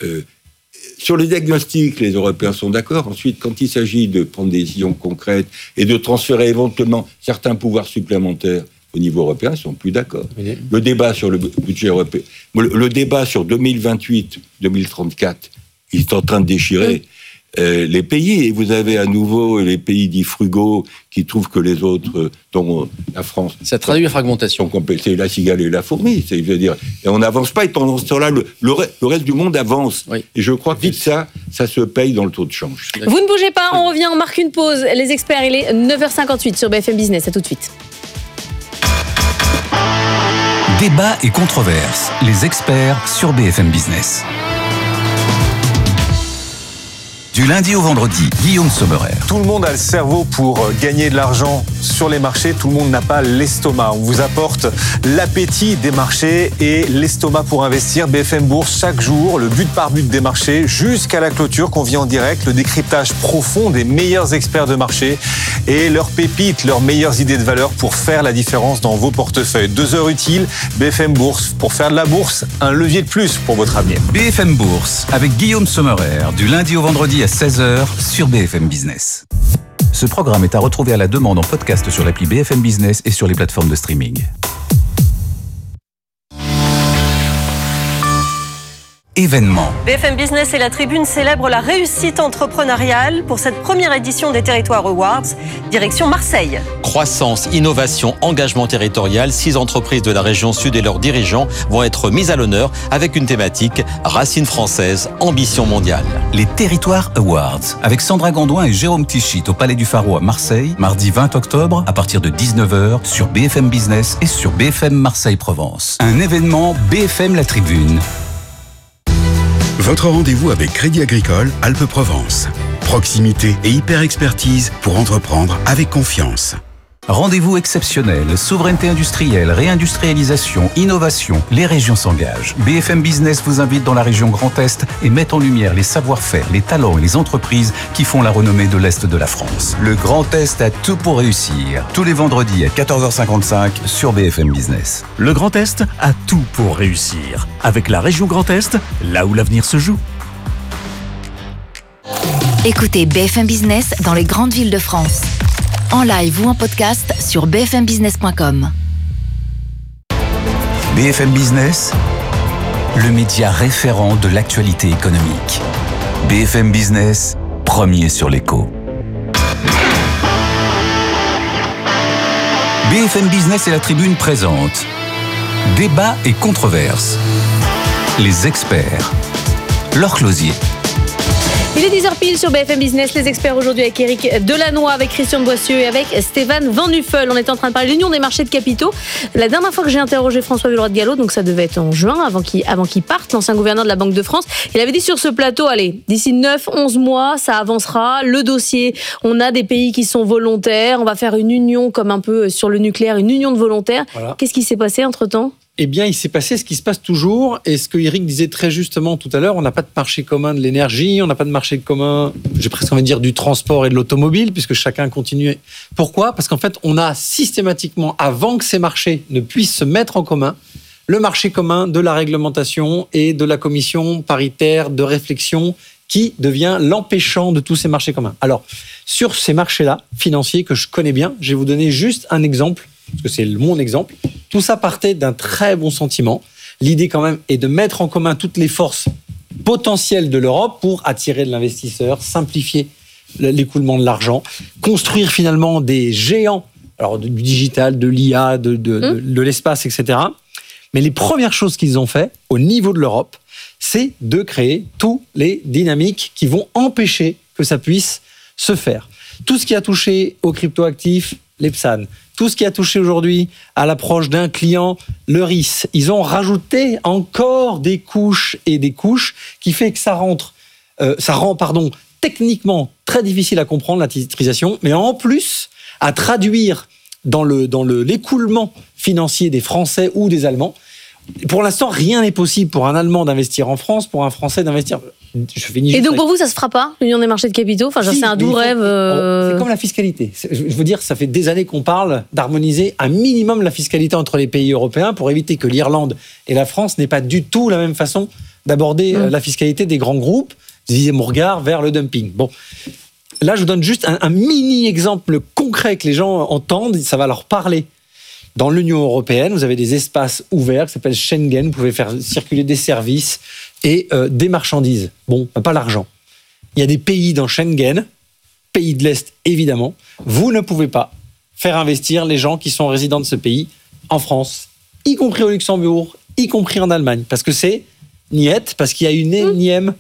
sur les diagnostics, les Européens sont d'accord. Ensuite, quand il s'agit de prendre des décisions concrètes et de transférer éventuellement certains pouvoirs supplémentaires au niveau européen, ils ne sont plus d'accord. Le débat sur le budget européen, le débat sur 2028-2034, il est en train de déchirer les pays. Et vous avez à nouveau les pays dits frugaux qui trouvent que les autres, dont la France... Ça traduit la fragmentation. C'est la cigale et la fourmi. Je veux dire, et on n'avance pas. Et pendant ce temps-là, le reste du monde avance. Oui. Et je crois que ça se paye dans le taux de change. Vous ne bougez pas, on revient, on marque une pause. Les experts, il est 9h58 sur BFM Business. À tout de suite. Débat et controverses. Les experts sur BFM Business. Du lundi au vendredi, Guillaume Sommerer. Tout le monde a le cerveau pour gagner de l'argent sur les marchés. Tout le monde n'a pas l'estomac. On vous apporte l'appétit des marchés et l'estomac pour investir. BFM Bourse, chaque jour, le but par but des marchés jusqu'à la clôture qu'on vit en direct. Le décryptage profond des meilleurs experts de marché et leurs pépites, leurs meilleures idées de valeur pour faire la différence dans vos portefeuilles. 2 heures utiles, BFM Bourse. Pour faire de la bourse, un levier de plus pour votre avenir. BFM Bourse, avec Guillaume Sommerer, du lundi au vendredi à 16h sur BFM Business. Ce programme est à retrouver à la demande en podcast sur l'appli BFM Business et sur les plateformes de streaming. Événements. BFM Business et la Tribune célèbrent la réussite entrepreneuriale pour cette première édition des Territoires Awards, direction Marseille. Croissance, innovation, engagement territorial, 6 entreprises de la région sud et leurs dirigeants vont être mises à l'honneur avec une thématique racines françaises, ambition mondiale. Les Territoires Awards, avec Sandra Gondouin et Jérôme Tichit au Palais du Pharo à Marseille, mardi 20 octobre à partir de 19h sur BFM Business et sur BFM Marseille-Provence. Un événement BFM La Tribune. Votre rendez-vous avec Crédit Agricole Alpes-Provence. Proximité et hyper-expertise pour entreprendre avec confiance. Rendez-vous exceptionnel, souveraineté industrielle, réindustrialisation, innovation. Les régions s'engagent. BFM Business vous invite dans la région Grand Est et met en lumière les savoir-faire, les talents et les entreprises qui font la renommée de l'Est de la France. Le Grand Est a tout pour réussir. Tous les vendredis à 14h55 sur BFM Business. Le Grand Est a tout pour réussir. Avec la région Grand Est, là où l'avenir se joue. Écoutez BFM Business dans les grandes villes de France. En live ou en podcast sur bfmbusiness.com. BFM Business, le média référent de l'actualité économique. BFM Business, premier sur l'écho. BFM Business et la Tribune présentent Débat et controverse. Les experts. Laure Closier. Il est 10h pile sur BFM Business. Les experts aujourd'hui avec Eric Delannoy, avec Christian Boissieu et avec Stéphane Van Nuffel. On est en train de parler de l'Union des marchés de capitaux. La dernière fois que j'ai interrogé François Villeroy-de-Galhau, donc ça devait être en juin, avant qu'il parte, l'ancien gouverneur de la Banque de France, il avait dit sur ce plateau, allez, d'ici 9-11 mois, ça avancera. Le dossier, on a des pays qui sont volontaires. On va faire une union, comme un peu sur le nucléaire, une union de volontaires. Voilà. Qu'est-ce qui s'est passé entre-temps ? Eh bien, il s'est passé ce qui se passe toujours, et ce que Eric disait très justement tout à l'heure, on n'a pas de marché commun de l'énergie, on n'a pas de marché commun, j'ai presque envie de dire, du transport et de l'automobile, puisque chacun continue. Pourquoi ? Parce qu'en fait, on a systématiquement, avant que ces marchés ne puissent se mettre en commun, le marché commun de la réglementation et de la commission paritaire de réflexion qui devient l'empêchant de tous ces marchés communs. Alors, sur ces marchés-là, financiers, que je connais bien, je vais vous donner juste un exemple, parce que c'est mon exemple. Tout ça partait d'un très bon sentiment. L'idée quand même est de mettre en commun toutes les forces potentielles de l'Europe pour attirer de l'investisseur, simplifier l'écoulement de l'argent, construire finalement des géants, alors du digital, de l'IA, de l'espace, etc. Mais les premières choses qu'ils ont fait au niveau de l'Europe, c'est de créer tous les dynamiques qui vont empêcher que ça puisse se faire. Tout ce qui a touché aux cryptoactifs, les PSAN, tout ce qui a touché aujourd'hui à l'approche d'un client, le RIS, ils ont rajouté encore des couches et des couches qui fait que ça rend techniquement très difficile à comprendre la titrisation, mais en plus à traduire dans l'écoulement financier des Français ou des Allemands. Pour l'instant, rien n'est possible pour un Allemand d'investir en France, pour un Français d'investir. Et donc pour vous, ça se fera pas, l'union des marchés de capitaux ? Enfin, c'est un doux rêve. C'est comme la fiscalité. Je veux dire, ça fait des années qu'on parle d'harmoniser un minimum la fiscalité entre les pays européens pour éviter que l'Irlande et la France n'aient pas du tout la même façon d'aborder la fiscalité des grands groupes. Visez mon regard vers le dumping. Bon. Là, je vous donne juste un mini exemple concret que les gens entendent, ça va leur parler. Dans l'Union européenne, vous avez des espaces ouverts qui s'appellent Schengen. Vous pouvez faire circuler des services et des marchandises. Bon, pas l'argent. Il y a des pays dans Schengen, pays de l'Est évidemment. Vous ne pouvez pas faire investir les gens qui sont résidents de ce pays en France, y compris au Luxembourg, y compris en Allemagne. Parce que c'est niette, parce qu'il y a une énième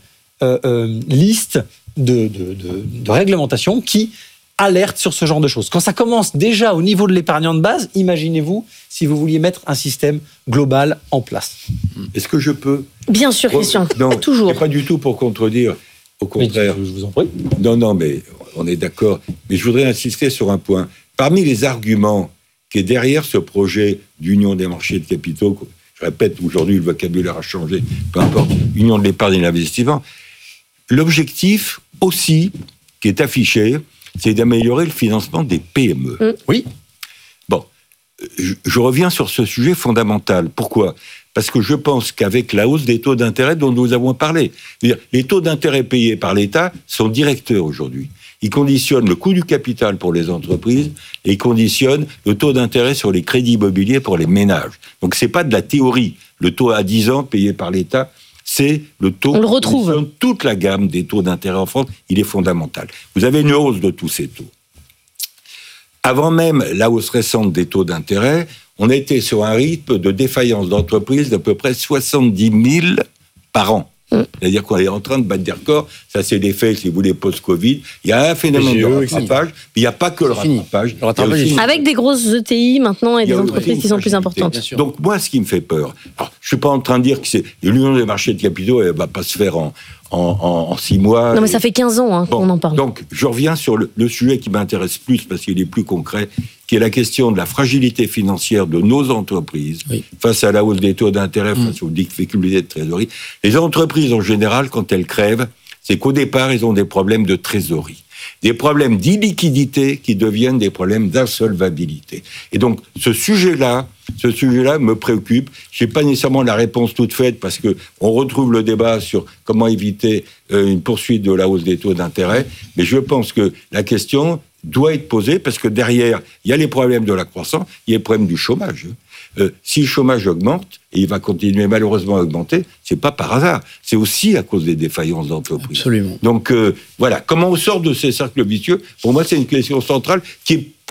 liste de réglementations qui alerte sur ce genre de choses. Quand ça commence déjà au niveau de l'épargnant de base, imaginez-vous si vous vouliez mettre un système global en place. Est-ce que je peux ? Bien sûr, Christian. Non, toujours. Pas du tout pour contredire. Au contraire. Mais je vous en prie. Non, mais on est d'accord. Mais je voudrais insister sur un point. Parmi les arguments qui est derrière ce projet d'union des marchés de capitaux, je répète, aujourd'hui, le vocabulaire a changé, peu importe, union de l'épargne et de l'investissement, l'objectif aussi qui est affiché, c'est d'améliorer le financement des PME. Oui. Bon, je reviens sur ce sujet fondamental. Pourquoi ? Parce que je pense qu'avec la hausse des taux d'intérêt dont nous avons parlé, les taux d'intérêt payés par l'État sont directeurs aujourd'hui. Ils conditionnent le coût du capital pour les entreprises et ils conditionnent le taux d'intérêt sur les crédits immobiliers pour les ménages. Donc, ce n'est pas de la théorie. Le taux à 10 ans payé par l'État, c'est le taux. On le retrouve. Toute la gamme des taux d'intérêt en France, il est fondamental. Vous avez une hausse de tous ces taux. Avant même la hausse récente des taux d'intérêt, on était sur un rythme de défaillance d'entreprises d'à peu près 70 000 par an. C'est-à-dire qu'on est en train de battre des records. Ça, c'est l'effet, si vous voulez, post-Covid. Il y a un phénomène de rattrapage, mais il n'y a pas que le rattrapage. Avec des grosses ETI maintenant et des entreprises qui sont plus importantes. Donc, moi, ce qui me fait peur, alors, je ne suis pas en train de dire que l'union des marchés de capitaux, elle ne va pas se faire en 6 mois. Non, mais ça fait 15 ans qu'on en parle. Donc, je reviens sur le sujet qui m'intéresse plus, parce qu'il est plus concret, qui est la question de la fragilité financière de nos entreprises face à la hausse des taux d'intérêt, face aux difficultés de trésorerie. Les entreprises, en général, quand elles crèvent, c'est qu'au départ, ils ont des problèmes de trésorerie. Des problèmes d'illiquidité qui deviennent des problèmes d'insolvabilité. Et donc, ce sujet-là me préoccupe. Je n'ai pas nécessairement la réponse toute faite parce qu'on retrouve le débat sur comment éviter une poursuite de la hausse des taux d'intérêt. Mais je pense que la question doit être posée parce que derrière, il y a les problèmes de la croissance, il y a les problèmes du chômage. Si le chômage augmente, et il va continuer malheureusement à augmenter, c'est pas par hasard. C'est aussi à cause des défaillances d'entreprises. Absolument. Donc voilà, comment on sort de ces cercles vicieux ? Pour moi, c'est une question centrale qui est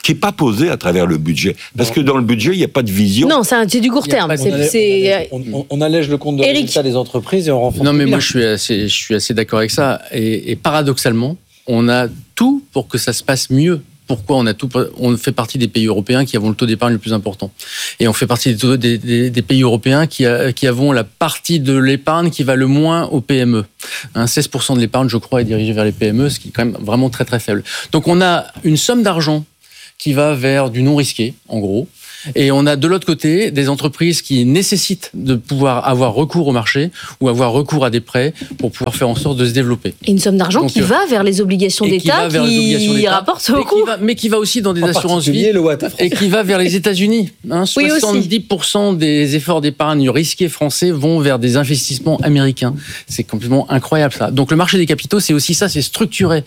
qui n'est pas posé à travers le budget. Parce que dans le budget, il n'y a pas de vision. Non, c'est du court terme. On allège le compte de résultat des entreprises et on renforce. Non, mais moi, je suis assez d'accord avec ça. Et paradoxalement, on a tout pour que ça se passe mieux. Pourquoi on a tout? On fait partie des pays européens qui avons le taux d'épargne le plus important. Et on fait partie des pays européens qui avons la partie de l'épargne qui va le moins aux PME. 16% de l'épargne, je crois, est dirigée vers les PME, ce qui est quand même vraiment très très faible. Donc on a une somme d'argent qui va vers du non risqué, en gros. Et on a de l'autre côté des entreprises qui nécessitent de pouvoir avoir recours au marché ou avoir recours à des prêts pour pouvoir faire en sorte de se développer. Et une somme d'argent qui va vers les obligations d'État, qui rapporte beaucoup. Mais qui va aussi dans des assurances vie et qui va vers les États-Unis. 70% des efforts d'épargne risqués français vont vers des investissements américains. C'est complètement incroyable ça. Donc le marché des capitaux, c'est aussi ça, c'est structurer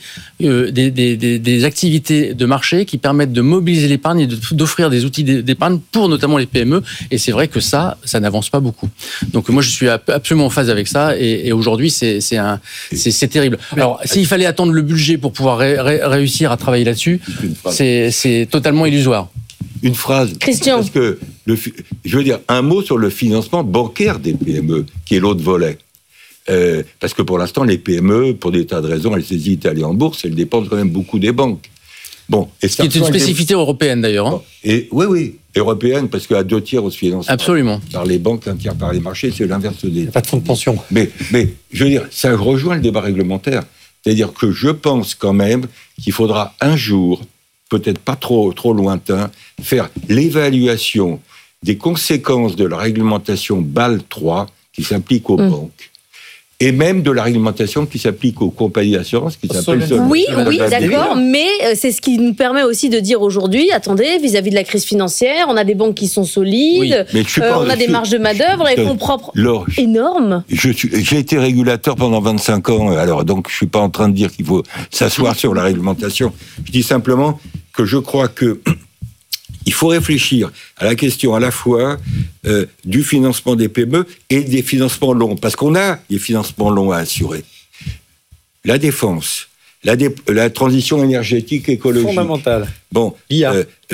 des activités de marché qui permettent de mobiliser l'épargne et d'offrir des outils d'épargne pour notamment les PME, et c'est vrai que ça n'avance pas beaucoup. Donc moi je suis absolument en phase avec ça, et aujourd'hui c'est terrible. Alors s'il fallait attendre le budget pour pouvoir réussir à travailler là-dessus, c'est totalement illusoire. Une phrase. Christian. Parce que je veux dire un mot sur le financement bancaire des PME, qui est l'autre volet. Parce que pour l'instant les PME, pour des tas de raisons, elles hésitent à aller en bourse, elles dépendent quand même beaucoup des banques. Bon, et ce qui est une spécificité européenne d'ailleurs. Hein. Et oui, européenne, parce qu'à 2 tiers on se finance absolument par les banques, 1 tiers par les marchés, c'est l'inverse des. Il n'y a pas de fonds de pension. Mais je veux dire, ça rejoint le débat réglementaire. C'est-à-dire que je pense quand même qu'il faudra un jour, peut-être pas trop lointain, faire l'évaluation des conséquences de la réglementation BAL 3 qui s'applique aux banques. Et même de la réglementation qui s'applique aux compagnies d'assurance, qui s'appelle Solvency. Oui, d'accord, mais c'est ce qui nous permet aussi de dire aujourd'hui, attendez, vis-à-vis de la crise financière, on a des banques qui sont solides, on a des marges de main-d'œuvre, les fonds propres énormes. J'ai été régulateur pendant 25 ans, alors donc je suis pas en train de dire qu'il faut s'asseoir sur la réglementation. Je dis simplement que je crois que il faut réfléchir à la question à la fois du financement des PME et des financements longs, parce qu'on a des financements longs à assurer. La défense, la transition énergétique écologique. Fondamentale. Bon, l'IA,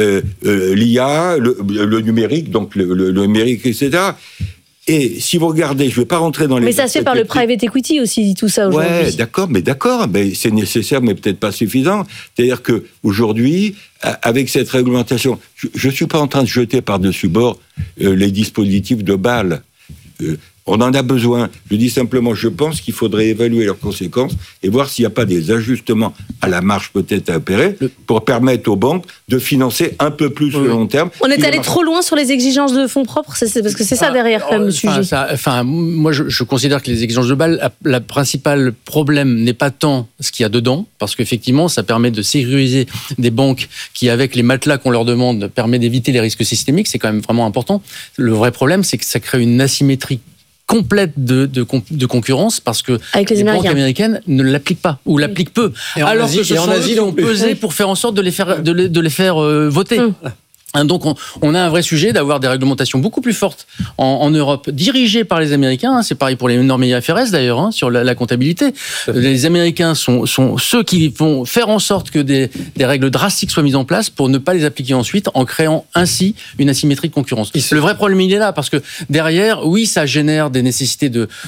le numérique, donc le numérique, etc. Et si vous regardez, je ne vais pas rentrer dans les... Mais ça se fait par le private equity aussi, tout ça aujourd'hui. Ouais, d'accord, mais c'est nécessaire, mais peut-être pas suffisant. C'est-à-dire qu'aujourd'hui, avec cette réglementation, je ne suis pas en train de jeter par-dessus bord les dispositifs de Bâle. On en a besoin. Je dis simplement, je pense qu'il faudrait évaluer leurs conséquences et voir s'il n'y a pas des ajustements à la marge peut-être à opérer pour permettre aux banques de financer un peu plus le long terme. On est allé trop loin sur les exigences de fonds propres, parce que c'est ça derrière quand même le sujet. Moi, je considère que les exigences de Bâle, le principal problème n'est pas tant ce qu'il y a dedans, parce qu'effectivement, ça permet de sécuriser des banques qui, avec les matelas qu'on leur demande, permet d'éviter les risques systémiques. C'est quand même vraiment important. Le vrai problème, c'est que ça crée une asymétrie complète de concurrence, parce que les banques américaines ne l'appliquent pas ou l'appliquent peu, alors que ce sont eux qui ont pesé pour faire en sorte de les faire voter. Donc on a un vrai sujet d'avoir des réglementations beaucoup plus fortes en Europe, dirigées par les Américains. C'est pareil pour les normes IFRS d'ailleurs, sur la comptabilité. Les Américains sont ceux qui vont faire en sorte que des règles drastiques soient mises en place pour ne pas les appliquer ensuite, en créant ainsi une asymétrie de concurrence. Le vrai problème, il est là, parce que derrière, oui, ça génère des nécessités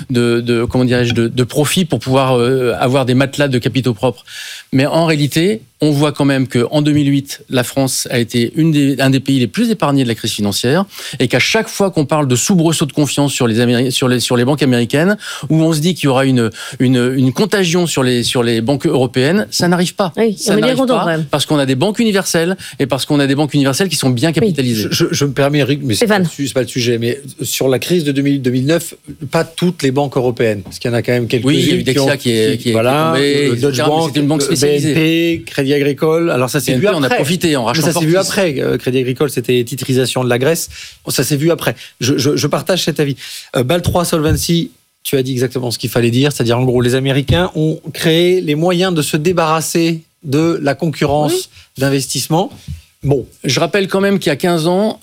de profit pour pouvoir avoir des matelas de capitaux propres. Mais en réalité, on voit quand même qu'en 2008, la France a été un des pays les plus épargnés de la crise financière, et qu'à chaque fois qu'on parle de soubresaut de confiance sur les banques américaines, où on se dit qu'il y aura une contagion sur les banques européennes, ça n'arrive pas. Oui, ça n'arrive pas parce qu'on a des banques universelles, et parce qu'on a des banques universelles qui sont bien capitalisées. Oui. Je me permets, Eric, mais c'est pas le sujet, mais sur la crise de 2009, pas toutes les banques européennes, parce qu'il y en a quand même quelques-unes. Oui, il y a eu Dexia qui est tombé, Deutsche Bank, c'était une banque spécialisée. BNP, Crédit Agricole. Alors ça s'est vu après. On a profité en rachetant. Ça s'est vu après. Crédit Agricole, c'était titrisation de la Grèce. Ça s'est vu après. Je partage cet avis. Bâle 3 Solvency, tu as dit exactement ce qu'il fallait dire. C'est-à-dire, en gros, les Américains ont créé les moyens de se débarrasser de la concurrence d'investissement. Bon, je rappelle quand même qu'il y a 15 ans,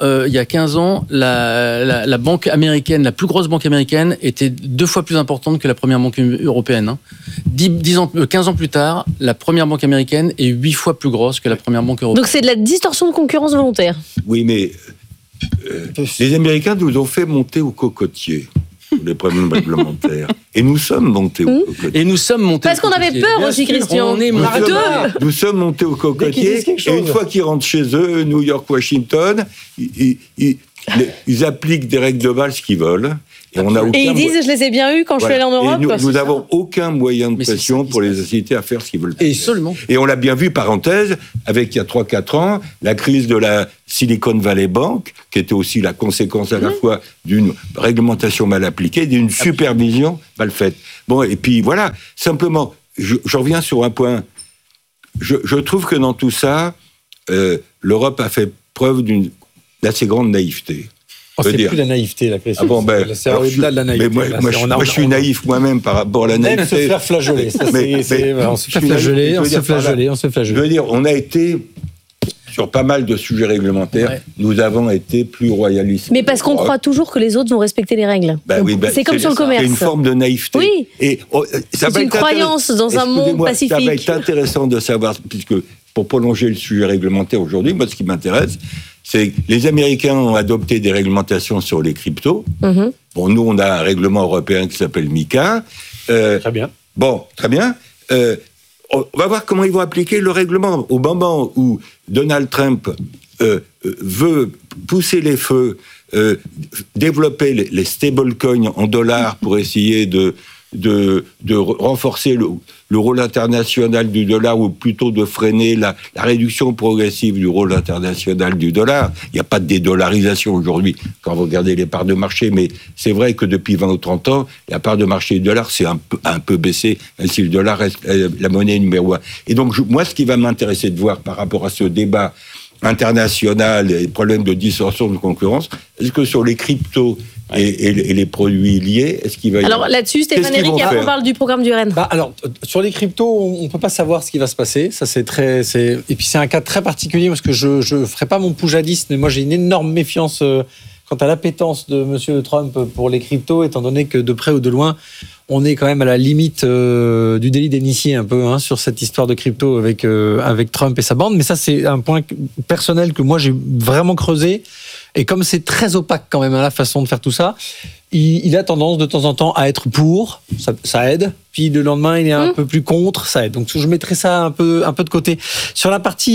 la banque américaine, la plus grosse banque américaine, était 2 fois plus importante que la première banque européenne. Hein. 15 ans plus tard, la première banque américaine est 8 fois plus grosse que la première banque européenne. Donc c'est de la distorsion de concurrence volontaire. Oui, mais les Américains nous ont fait monter au cocotier. Les problèmes réglementaires. Et nous sommes montés au cocotier. Et nous sommes montés Parce qu'on avait peur aussi, Christian. Nous sommes montés au cocotier. Et une fois qu'ils rentrent chez eux, New York, Washington, ils appliquent des règles de base qu'ils veulent. Et ils disent, je les ai bien eus quand je suis allé en Europe. Et nous n'avons aucun moyen de pression pour les inciter à faire ce qu'ils veulent faire. Et seulement. Et on l'a bien vu, parenthèse, avec il y a 3-4 ans, la crise de la Silicon Valley Bank, qui était aussi la conséquence à la fois d'une réglementation mal appliquée et d'une supervision mal faite. Bon, et puis voilà, simplement, je reviens sur un point. Je trouve que dans tout ça, l'Europe a fait preuve d'une assez grande naïveté. C'est plus la naïveté, la question. C'est au-delà de la naïveté. Mais moi, je suis naïf moi-même par rapport à la naïveté. Même se faire flageoler. On se fait flageoler. Je veux dire, on a été, sur pas mal de sujets réglementaires, nous avons été plus royalistes. Mais parce qu'on croit toujours que les autres vont respecter les règles. C'est comme sur le commerce. C'est une forme de naïveté. Oui. C'est une croyance dans un monde pacifique. Ça va être intéressant de savoir, puisque pour prolonger le sujet réglementaire aujourd'hui, moi, ce qui m'intéresse, c'est que les Américains ont adopté des réglementations sur les cryptos. Bon, nous, on a un règlement européen qui s'appelle MiCA. Très bien. Bon, très bien. On va voir comment ils vont appliquer le règlement. Au moment où Donald Trump veut pousser les feux, développer les stablecoins en dollars pour essayer de renforcer le rôle international du dollar, ou plutôt de freiner la réduction progressive du rôle international du dollar. Il n'y a pas de dédollarisation aujourd'hui quand vous regardez les parts de marché, mais c'est vrai que depuis 20 ou 30 ans, la part de marché du dollar s'est un peu baissée, même si le dollar reste la monnaie numéro 1. Et donc, moi, ce qui va m'intéresser de voir par rapport à ce débat international et problèmes de distorsion de concurrence, est-ce que sur les cryptos et les produits liés, est-ce qu'il va y avoir... Alors là-dessus, Stéphane Éric, après on parle du programme du Rennes. Alors, sur les cryptos, on ne peut pas savoir ce qui va se passer. Ça, et puis c'est un cas très particulier, parce que je ne ferai pas mon poujadiste, mais moi j'ai une énorme méfiance quant à l'appétence de M. Trump pour les cryptos, étant donné que de près ou de loin, on est quand même à la limite du délit d'initié un peu sur cette histoire de crypto avec Trump et sa bande. Mais ça, c'est un point personnel que moi j'ai vraiment creusé. Et comme c'est très opaque quand même la façon de faire tout ça, il a tendance de temps en temps à être pour, ça aide. Puis le lendemain, il est un peu plus contre, ça aide. Donc je mettrai ça un peu de côté. Sur la partie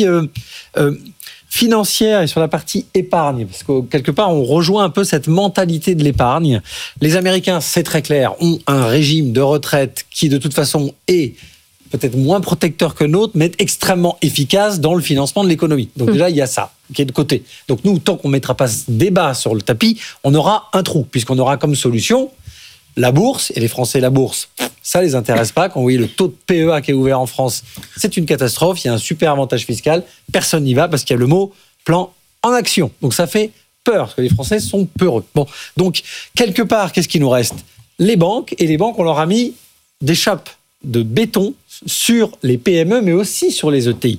financière et sur la partie épargne, parce que quelque part, on rejoint un peu cette mentalité de l'épargne. Les Américains, c'est très clair, ont un régime de retraite qui, de toute façon, est peut-être moins protecteur que nôtre, mais extrêmement efficace dans le financement de l'économie. Donc déjà, il y a ça qui est de côté. Donc nous, tant qu'on ne mettra pas ce débat sur le tapis, on aura un trou, puisqu'on aura comme solution la bourse, et les Français, la bourse, ça ne les intéresse pas. Quand vous voyez le taux de PEA qui est ouvert en France, c'est une catastrophe, il y a un super avantage fiscal, personne n'y va parce qu'il y a le mot plan en action. Donc ça fait peur, parce que les Français sont peureux. Bon, donc quelque part, qu'est-ce qui nous reste ? Les banques, et les banques, on leur a mis des chapes de béton sur les PME, mais aussi sur les ETI.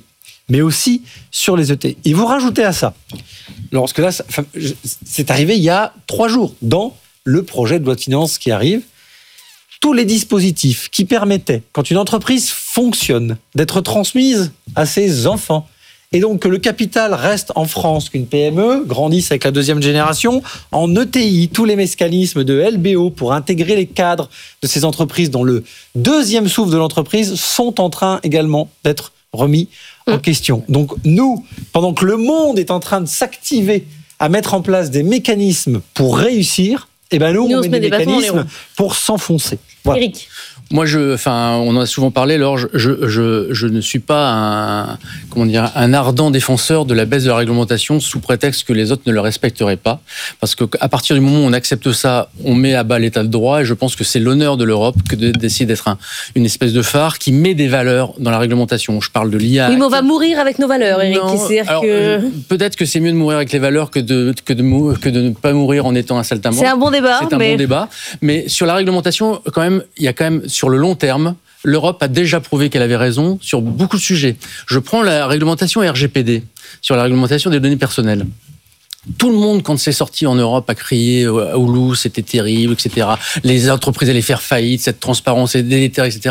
Et vous rajoutez à ça, lorsque là, c'est arrivé il y a 3 jours, dans le projet de loi de finances qui arrive, tous les dispositifs qui permettaient, quand une entreprise fonctionne, d'être transmise à ses enfants, et donc que le capital reste en France, qu'une PME grandisse avec la 2e génération, en ETI, tous les mécanismes de LBO pour intégrer les cadres de ces entreprises dans le 2e souffle de l'entreprise sont en train également d'être remis en question. Donc nous, pendant que le monde est en train de s'activer à mettre en place des mécanismes pour réussir, nous on met des mécanismes pour s'enfoncer. Voilà. Éric. Moi, on en a souvent parlé. Alors, je ne suis pas un ardent défenseur de la baisse de la réglementation sous prétexte que les autres ne le respecteraient pas. Parce que à partir du moment où on accepte ça, on met à bas l'état de droit. Et je pense que c'est l'honneur de l'Europe que d'essayer d'être une espèce de phare qui met des valeurs dans la réglementation. Je parle de l'IA. Oui, mais on va mourir avec nos valeurs, Éric. Peut-être que c'est mieux de mourir avec les valeurs que de ne pas mourir en étant un saltimbanque. C'est un bon débat. C'est un bon débat. Mais sur la réglementation, il y a quand même sur le long terme, l'Europe a déjà prouvé qu'elle avait raison sur beaucoup de sujets. Je prends la réglementation RGPD, sur la réglementation des données personnelles. Tout le monde, quand c'est sorti en Europe, a crié au loup, c'était terrible, etc. Les entreprises allaient faire faillite, cette transparence est délétère, etc.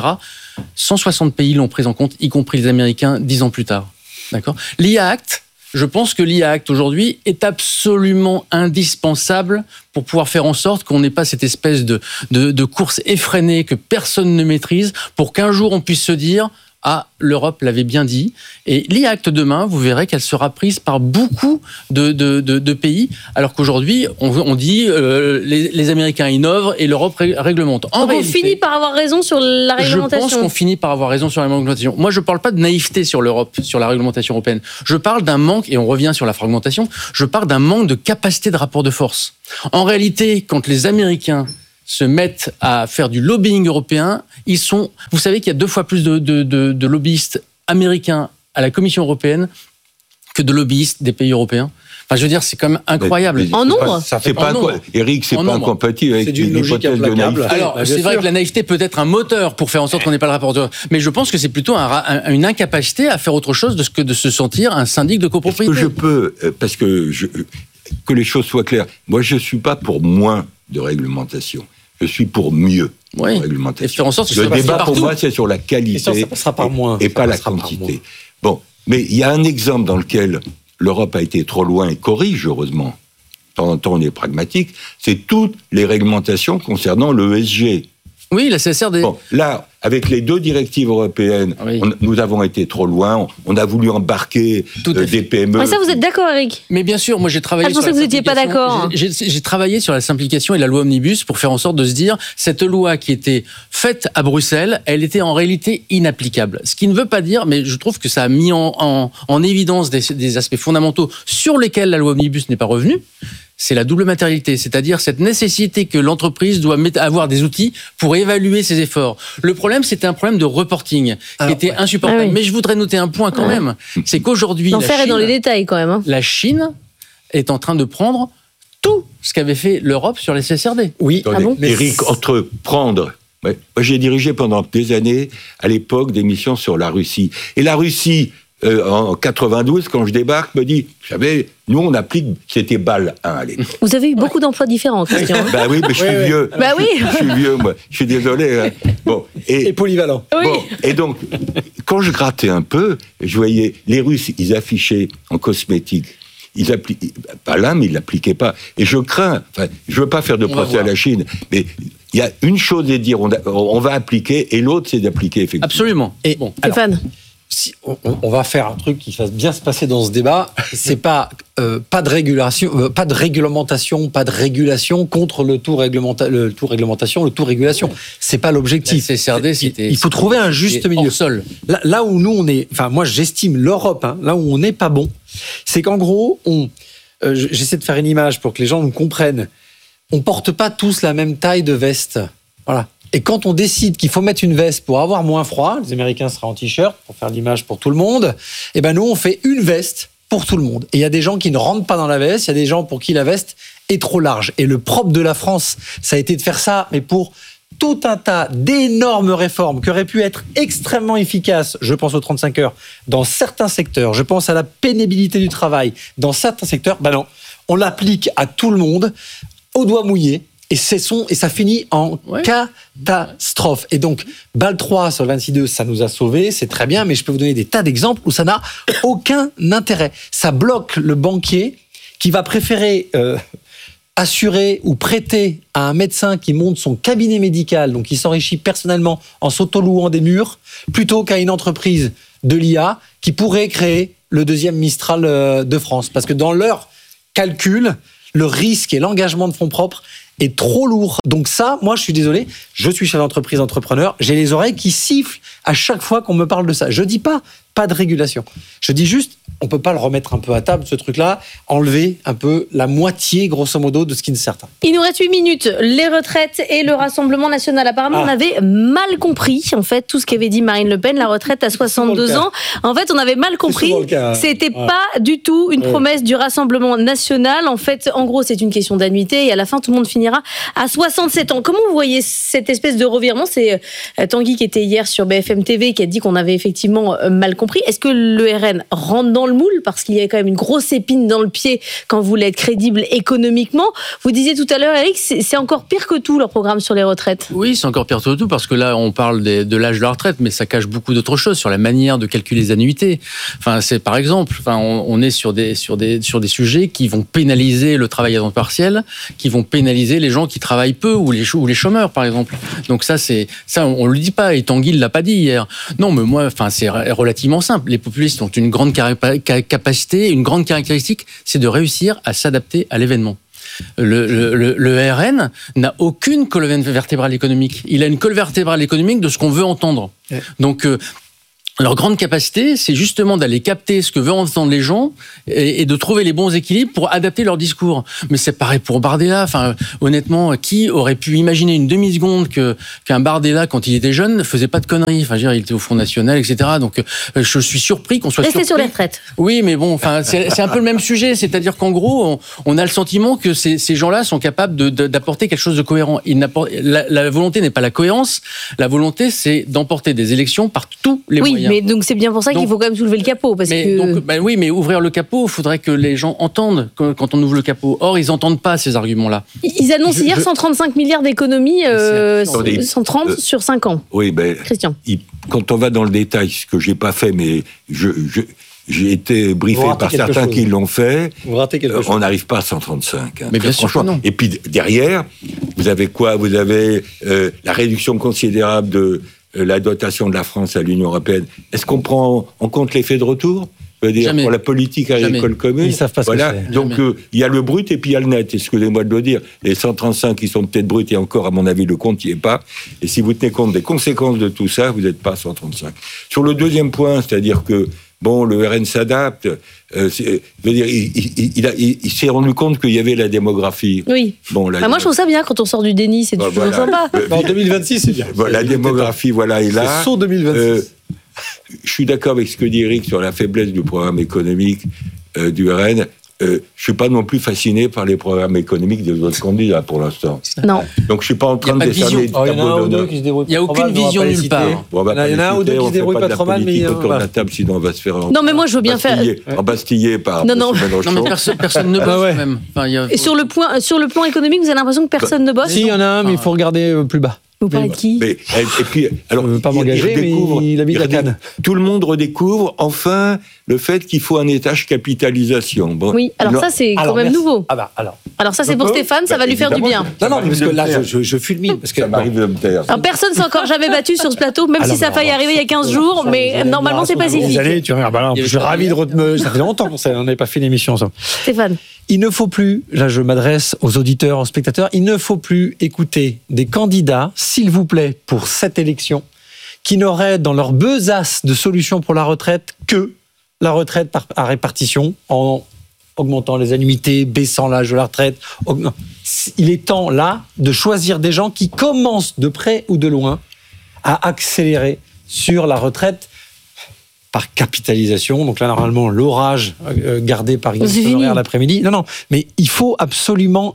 160 pays l'ont prise en compte, y compris les Américains, 10 ans plus tard. D'accord ? L'IA Act, je pense que l'IA Act aujourd'hui est absolument indispensable pour pouvoir faire en sorte qu'on n'ait pas cette espèce de course effrénée que personne ne maîtrise, pour qu'un jour on puisse se dire « Ah, l'Europe l'avait bien dit ». Et l'IA Act demain, vous verrez qu'elle sera prise par beaucoup de pays, alors qu'aujourd'hui, on dit les Américains innovent et l'Europe réglemente. Donc on finit par avoir raison sur la réglementation. Je pense qu'on finit par avoir raison sur la réglementation. Moi, je ne parle pas de naïveté sur l'Europe, sur la réglementation européenne. Je parle d'un manque, et on revient sur la fragmentation, je parle d'un manque de capacité de rapport de force. En réalité, quand les Américains se mettent à faire du lobbying européen, vous savez qu'il y a 2 fois plus de lobbyistes américains à la Commission européenne que de lobbyistes des pays européens. Enfin, je veux dire, c'est quand même incroyable. En nombre ? Eric, c'est pas incompatible avec l'hypothèse de naïveté. Alors, c'est vrai que la naïveté peut être un moteur pour faire en sorte qu'on n'ait pas le rapporteur. Mais je pense que c'est plutôt une incapacité à faire autre chose que de se sentir un syndic de copropriété. Est-ce que je peux, parce que que les choses soient claires, moi, je ne suis pas pour moins de réglementation. Je suis pour mieux de réglementation. Et faire en sorte que le débat, pour moi, c'est sur la qualité ça passera par moins, et pas la quantité. Bon, mais il y a un exemple dans lequel l'Europe a été trop loin et corrige, heureusement. De temps en temps, on est pragmatique. C'est toutes les réglementations concernant l'ESG. Oui, la CSRD. Bon, là, avec les 2 directives européennes, nous avons été trop loin. On a voulu embarquer des PME. Mais ça, vous êtes d'accord, Eric ? Mais bien sûr, moi j'ai travaillé. Je pensais que vous n'étiez pas d'accord. J'ai travaillé sur la simplification et la loi Omnibus pour faire en sorte de se dire cette loi qui était faite à Bruxelles, elle était en réalité inapplicable. Ce qui ne veut pas dire, mais je trouve que ça a mis en évidence des aspects fondamentaux sur lesquels la loi Omnibus n'est pas revenue. C'est la double matérialité, c'est-à-dire cette nécessité que l'entreprise doit avoir des outils pour évaluer ses efforts. Le problème, c'était un problème de reporting qui était insupportable. Ah oui. Mais je voudrais noter un point quand même, c'est qu'aujourd'hui... L'enfer est dans les détails quand même. La Chine est en train de prendre tout ce qu'avait fait l'Europe sur les CSRD. Oui, Eric, entreprendre... Moi, j'ai dirigé pendant des années, à l'époque, des missions sur la Russie. Et la Russie... en 92, quand je débarque, me dit, vous savez, nous on applique, c'était BAL 1 à l'époque. Vous avez eu beaucoup d'emplois différents, Christian. Bah oui, mais je suis vieux. Bah oui. Je suis vieux, moi. Je suis désolé. Hein. Bon, et polyvalent. Bon, et donc, quand je grattais un peu, je voyais les Russes, ils affichaient en cosmétique. Ils appliquaient, pas là, mais ils l'appliquaient pas. Et je crains, enfin, je veux pas faire de procès à la Chine, mais il y a une chose à dire, on va appliquer, et l'autre, c'est d'appliquer effectivement. Absolument. Et bon, Stéphane. Si on va faire un truc qui fasse bien se passer dans ce débat, c'est pas de régulation, pas de réglementation, pas de régulation contre le tout réglementation, le tout régulation. C'est pas l'objectif. La CSRD, il faut trouver un juste milieu. Là où nous on est, enfin moi j'estime l'Europe, là où on n'est pas bon, c'est qu'en gros j'essaie de faire une image pour que les gens nous comprennent. On porte pas tous la même taille de veste, voilà. Et quand on décide qu'il faut mettre une veste pour avoir moins froid, les Américains seraient en t-shirt pour faire l'image pour tout le monde, et ben nous on fait une veste pour tout le monde. Et il y a des gens qui ne rentrent pas dans la veste, il y a des gens pour qui la veste est trop large. Et le propre de la France, ça a été de faire ça, mais pour tout un tas d'énormes réformes qui auraient pu être extrêmement efficaces, je pense aux 35 heures, dans certains secteurs, je pense à la pénibilité du travail, dans certains secteurs, ben non, on l'applique à tout le monde, au doigt mouillé, et ça finit en catastrophe. Et donc, BAL 3 sur le 26.2, ça nous a sauvés, c'est très bien, mais je peux vous donner des tas d'exemples où ça n'a aucun intérêt. Ça bloque le banquier qui va préférer assurer ou prêter à un médecin qui monte son cabinet médical, donc qui s'enrichit personnellement en s'auto-louant des murs, plutôt qu'à une entreprise de l'IA qui pourrait créer le 2e Mistral de France. Parce que dans leur calcul, le risque et l'engagement de fonds propres est trop lourd. Donc ça, moi je suis désolé, je suis chef d'entreprise, entrepreneur, j'ai les oreilles qui sifflent à chaque fois qu'on me parle de ça. Je dis pas de régulation. Je dis juste on peut pas le remettre un peu à table, ce truc-là, enlever un peu la moitié, grosso modo, de ce qui est certain. Il nous reste 8 minutes. Les retraites et le Rassemblement national. Apparemment, on avait mal compris, en fait, tout ce qu'avait dit Marine Le Pen, la retraite à 62 ans. En fait, on avait mal compris. C'était pas du tout une promesse du Rassemblement national. En fait, en gros, c'est une question d'annuité et à la fin, tout le monde finira à 67 ans. Comment vous voyez cette espèce de revirement? C'est Tanguy qui était hier sur BFM TV qui a dit qu'on avait effectivement mal compris. Est-ce que le RN rentre dans le moule, parce qu'il y a quand même une grosse épine dans le pied quand vous voulez être crédible économiquement? Vous disiez tout à l'heure, Eric, c'est encore pire que tout leur programme sur les retraites. Oui, c'est encore pire que tout, parce que là, on parle de l'âge de la retraite, mais ça cache beaucoup d'autres choses sur la manière de calculer les annuités. Enfin, c'est par exemple, on est sur des sujets qui vont pénaliser le travail à temps partiel, qui vont pénaliser les gens qui travaillent peu ou les chômeurs, par exemple. Donc ça, on le dit pas. Et Tanguy l'a pas dit hier. Non, mais moi, c'est relativement simple. Les populistes ont une grande capacité, une grande caractéristique, c'est de réussir à s'adapter à l'événement. Le RN n'a aucune colonne vertébrale économique. Il a une colonne vertébrale économique de ce qu'on veut entendre. Ouais. Donc, leur grande capacité, c'est justement d'aller capter ce que veulent entendre les gens et de trouver les bons équilibres pour adapter leur discours. Mais c'est pareil pour Bardella. Enfin, honnêtement, qui aurait pu imaginer une demi-seconde qu'un Bardella, quand il était jeune, ne faisait pas de conneries? Enfin, il était au Front National, etc. Donc, je suis surpris qu'on soit surpris. Restez sur les retraites. Oui, mais bon, c'est un peu le même sujet. C'est-à-dire qu'en gros, on a le sentiment que ces gens-là sont capables d'apporter quelque chose de cohérent. La volonté n'est pas la cohérence. La volonté, c'est d'emporter des élections par tous les moyens. Mais donc c'est bien pour ça qu'il faut quand même soulever le capot. Oui, mais ouvrir le capot, il faudrait que les gens entendent quand on ouvre le capot. Or, ils n'entendent pas ces arguments-là. Ils annoncent hier 135 milliards d'économies, 130 sur 5 ans. Oui, Christian. Quand on va dans le détail, ce que je n'ai pas fait, mais j'ai été briefé par certains qui l'ont fait. Vous ratez quelque chose. On n'arrive pas à 135. Mais bien sûr, non. Et puis derrière, vous avez quoi? Vous avez la réduction considérable de la dotation de la France à l'Union européenne. Est-ce qu'on prend en compte l'effet de retour? Jamais. Pour la politique agricole commune. Ils savent pas ce que c'est. Donc, il y a le brut et puis il y a le net. Excusez-moi de le dire. Les 135 qui sont peut-être bruts, et encore, à mon avis, le compte n'y est pas. Et si vous tenez compte des conséquences de tout ça, vous n'êtes pas à 135. Sur le deuxième point, c'est-à-dire que, le RN s'adapte. Il s'est rendu compte qu'il y avait la démographie. Oui. Moi, je trouve ça bien quand on sort du déni, c'est toujours sympa. En 2026, c'est bien. La démographie, est là. C'est son 2026. Je suis d'accord avec ce que dit Eric sur la faiblesse du programme économique du RN. Je ne suis pas non plus fasciné par les programmes économiques des autres candidats pour l'instant. Non. Donc je ne suis pas en train de décerner des tableaux d'honneur. Il n'y a aucune vision nulle part. Il y en a un ou deux qui se débrouillent pas trop mal, mais autour de la table, sinon on va se faire non, mais moi je veux bien faire embastiller par. Non, mais personne ne bosse même. Et sur le plan économique, vous avez l'impression que personne ne bosse? Si, il y en a un, mais il faut regarder plus bas. Vous parlez de qui? Et puis, alors, je ne veux pas m'engager, mais il habite à Cannes. Tout le monde redécouvre enfin le fait qu'il faut un étage capitalisation. Bon, oui, alors ça c'est quand même nouveau. Alors ça c'est pour Stéphane, ça va lui faire du bien. Non, parce que là je fulmine. Parce que ça m'arrive de me taire. Alors personne s'est encore jamais battu sur ce plateau, même si ça a failli arriver il y a 15 jours, mais normalement c'est pacifique. Je suis ravi de retenir. Ça fait longtemps qu'on n'avait pas fait l'émission ensemble. Stéphane. Il ne faut plus, là je m'adresse aux auditeurs, aux spectateurs, il ne faut plus écouter des candidats, s'il vous plaît, pour cette élection, qui n'auraient dans leur besace de solution pour la retraite que la retraite à répartition, en augmentant les annuités, baissant l'âge de la retraite. Il est temps là de choisir des gens qui commencent de près ou de loin à accélérer sur la retraite par capitalisation. Donc là, normalement, l'orage gardé par Guillaume Honoraire l'après-midi. Non, mais il faut absolument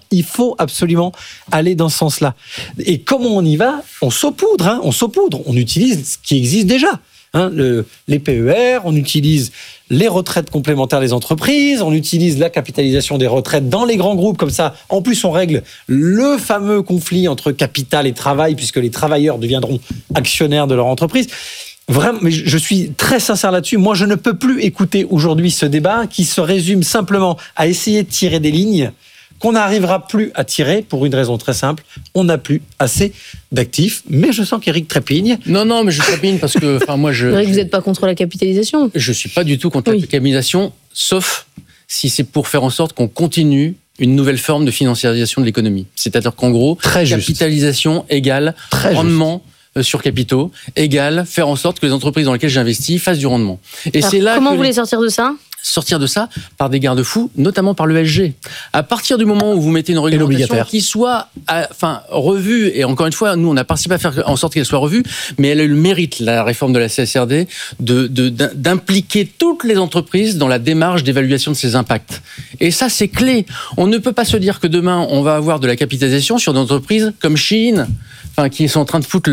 aller dans ce sens-là. Et comment on y va? On saupoudre. On utilise ce qui existe déjà. Les PER, on utilise les retraites complémentaires des entreprises, on utilise la capitalisation des retraites dans les grands groupes, comme ça. En plus, on règle le fameux conflit entre capital et travail, puisque les travailleurs deviendront actionnaires de leur entreprise. Vraiment, mais je suis très sincère là-dessus. Moi, je ne peux plus écouter aujourd'hui ce débat qui se résume simplement à essayer de tirer des lignes qu'on n'arrivera plus à tirer pour une raison très simple. On n'a plus assez d'actifs. Mais je sens qu'Éric trépigne. Non, mais je trépigne parce que, Eric, vous n'êtes pas contre la capitalisation? Je suis pas du tout contre la capitalisation, sauf si c'est pour faire en sorte qu'on continue une nouvelle forme de financiarisation de l'économie. C'est-à-dire qu'en gros, capitalisation égale rendement sur capitaux égale faire en sorte que les entreprises dans lesquelles j'investis fassent du rendement. Et alors, c'est là comment vous voulez sortir de ça? sortir de ça par des garde-fous, notamment par l'ESG. À partir du moment où vous mettez une réglementation qui soit revue, et encore une fois, nous on a participé à faire en sorte qu'elle soit revue, mais elle a eu le mérite, la réforme de la CSRD, d'impliquer toutes les entreprises dans la démarche d'évaluation de ces impacts. Et ça, c'est clé. On ne peut pas se dire que demain, on va avoir de la capitalisation sur des entreprises comme Shein, qui sont en train de foutre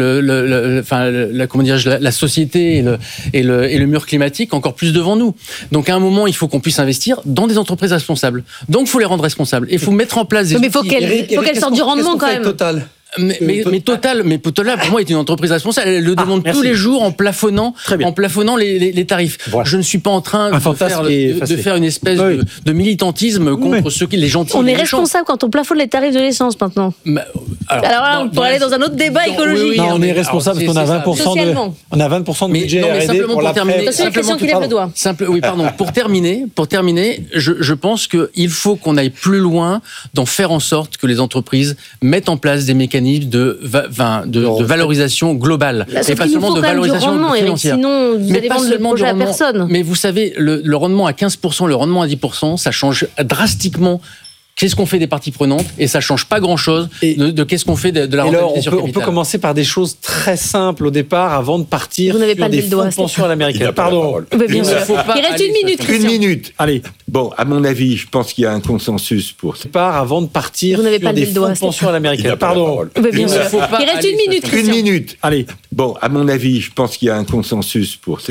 la société et le mur climatique encore plus devant nous. Donc à un moment, il faut qu'on puisse investir dans des entreprises responsables. Donc il faut les rendre responsables. Et il faut mettre en place des outils. Mais il faut qu'elles sortent du rendement quand même. Mais Total, pour moi, est une entreprise responsable. Elle le demande tous les jours en plafonnant les tarifs. Voilà. Je ne suis pas en train de faire une espèce de militantisme contre les gentils. On est responsable quand on plafonne les tarifs de l'essence maintenant. Alors là, on pourrait aller dans un autre débat écologique. Non, on est responsable parce qu'on a 20% de budget R&D pour l'après. C'est une question qui lève le doigt. Pour terminer, je pense qu'il faut qu'on aille plus loin dans faire en sorte que les entreprises mettent en place des mécanismes de valorisation globale et pas seulement de valorisation financière. Sinon, vous allez vendre le projet à personne. Mais vous savez, le rendement à 15%, le rendement à 10%, ça change drastiquement. Qu'est-ce qu'on fait des parties prenantes et ça change pas grand-chose de qu'est-ce qu'on fait de la rentabilité sur capital. On peut commencer par des choses très simples au départ avant de partir sur des fonds de pension à l'américaine. Pardon. Bien sûr. Il reste une minute, Christian. Une minute. Allez. Bon, à mon avis, je pense qu'il y a un consensus pour ça. Avant de partir sur des fonds de pension à l'américaine. Pardon. Bien sûr. Il reste une minute, Christian. Une minute. Allez. Bon, à mon avis, je pense qu'il y a un consensus pour ça.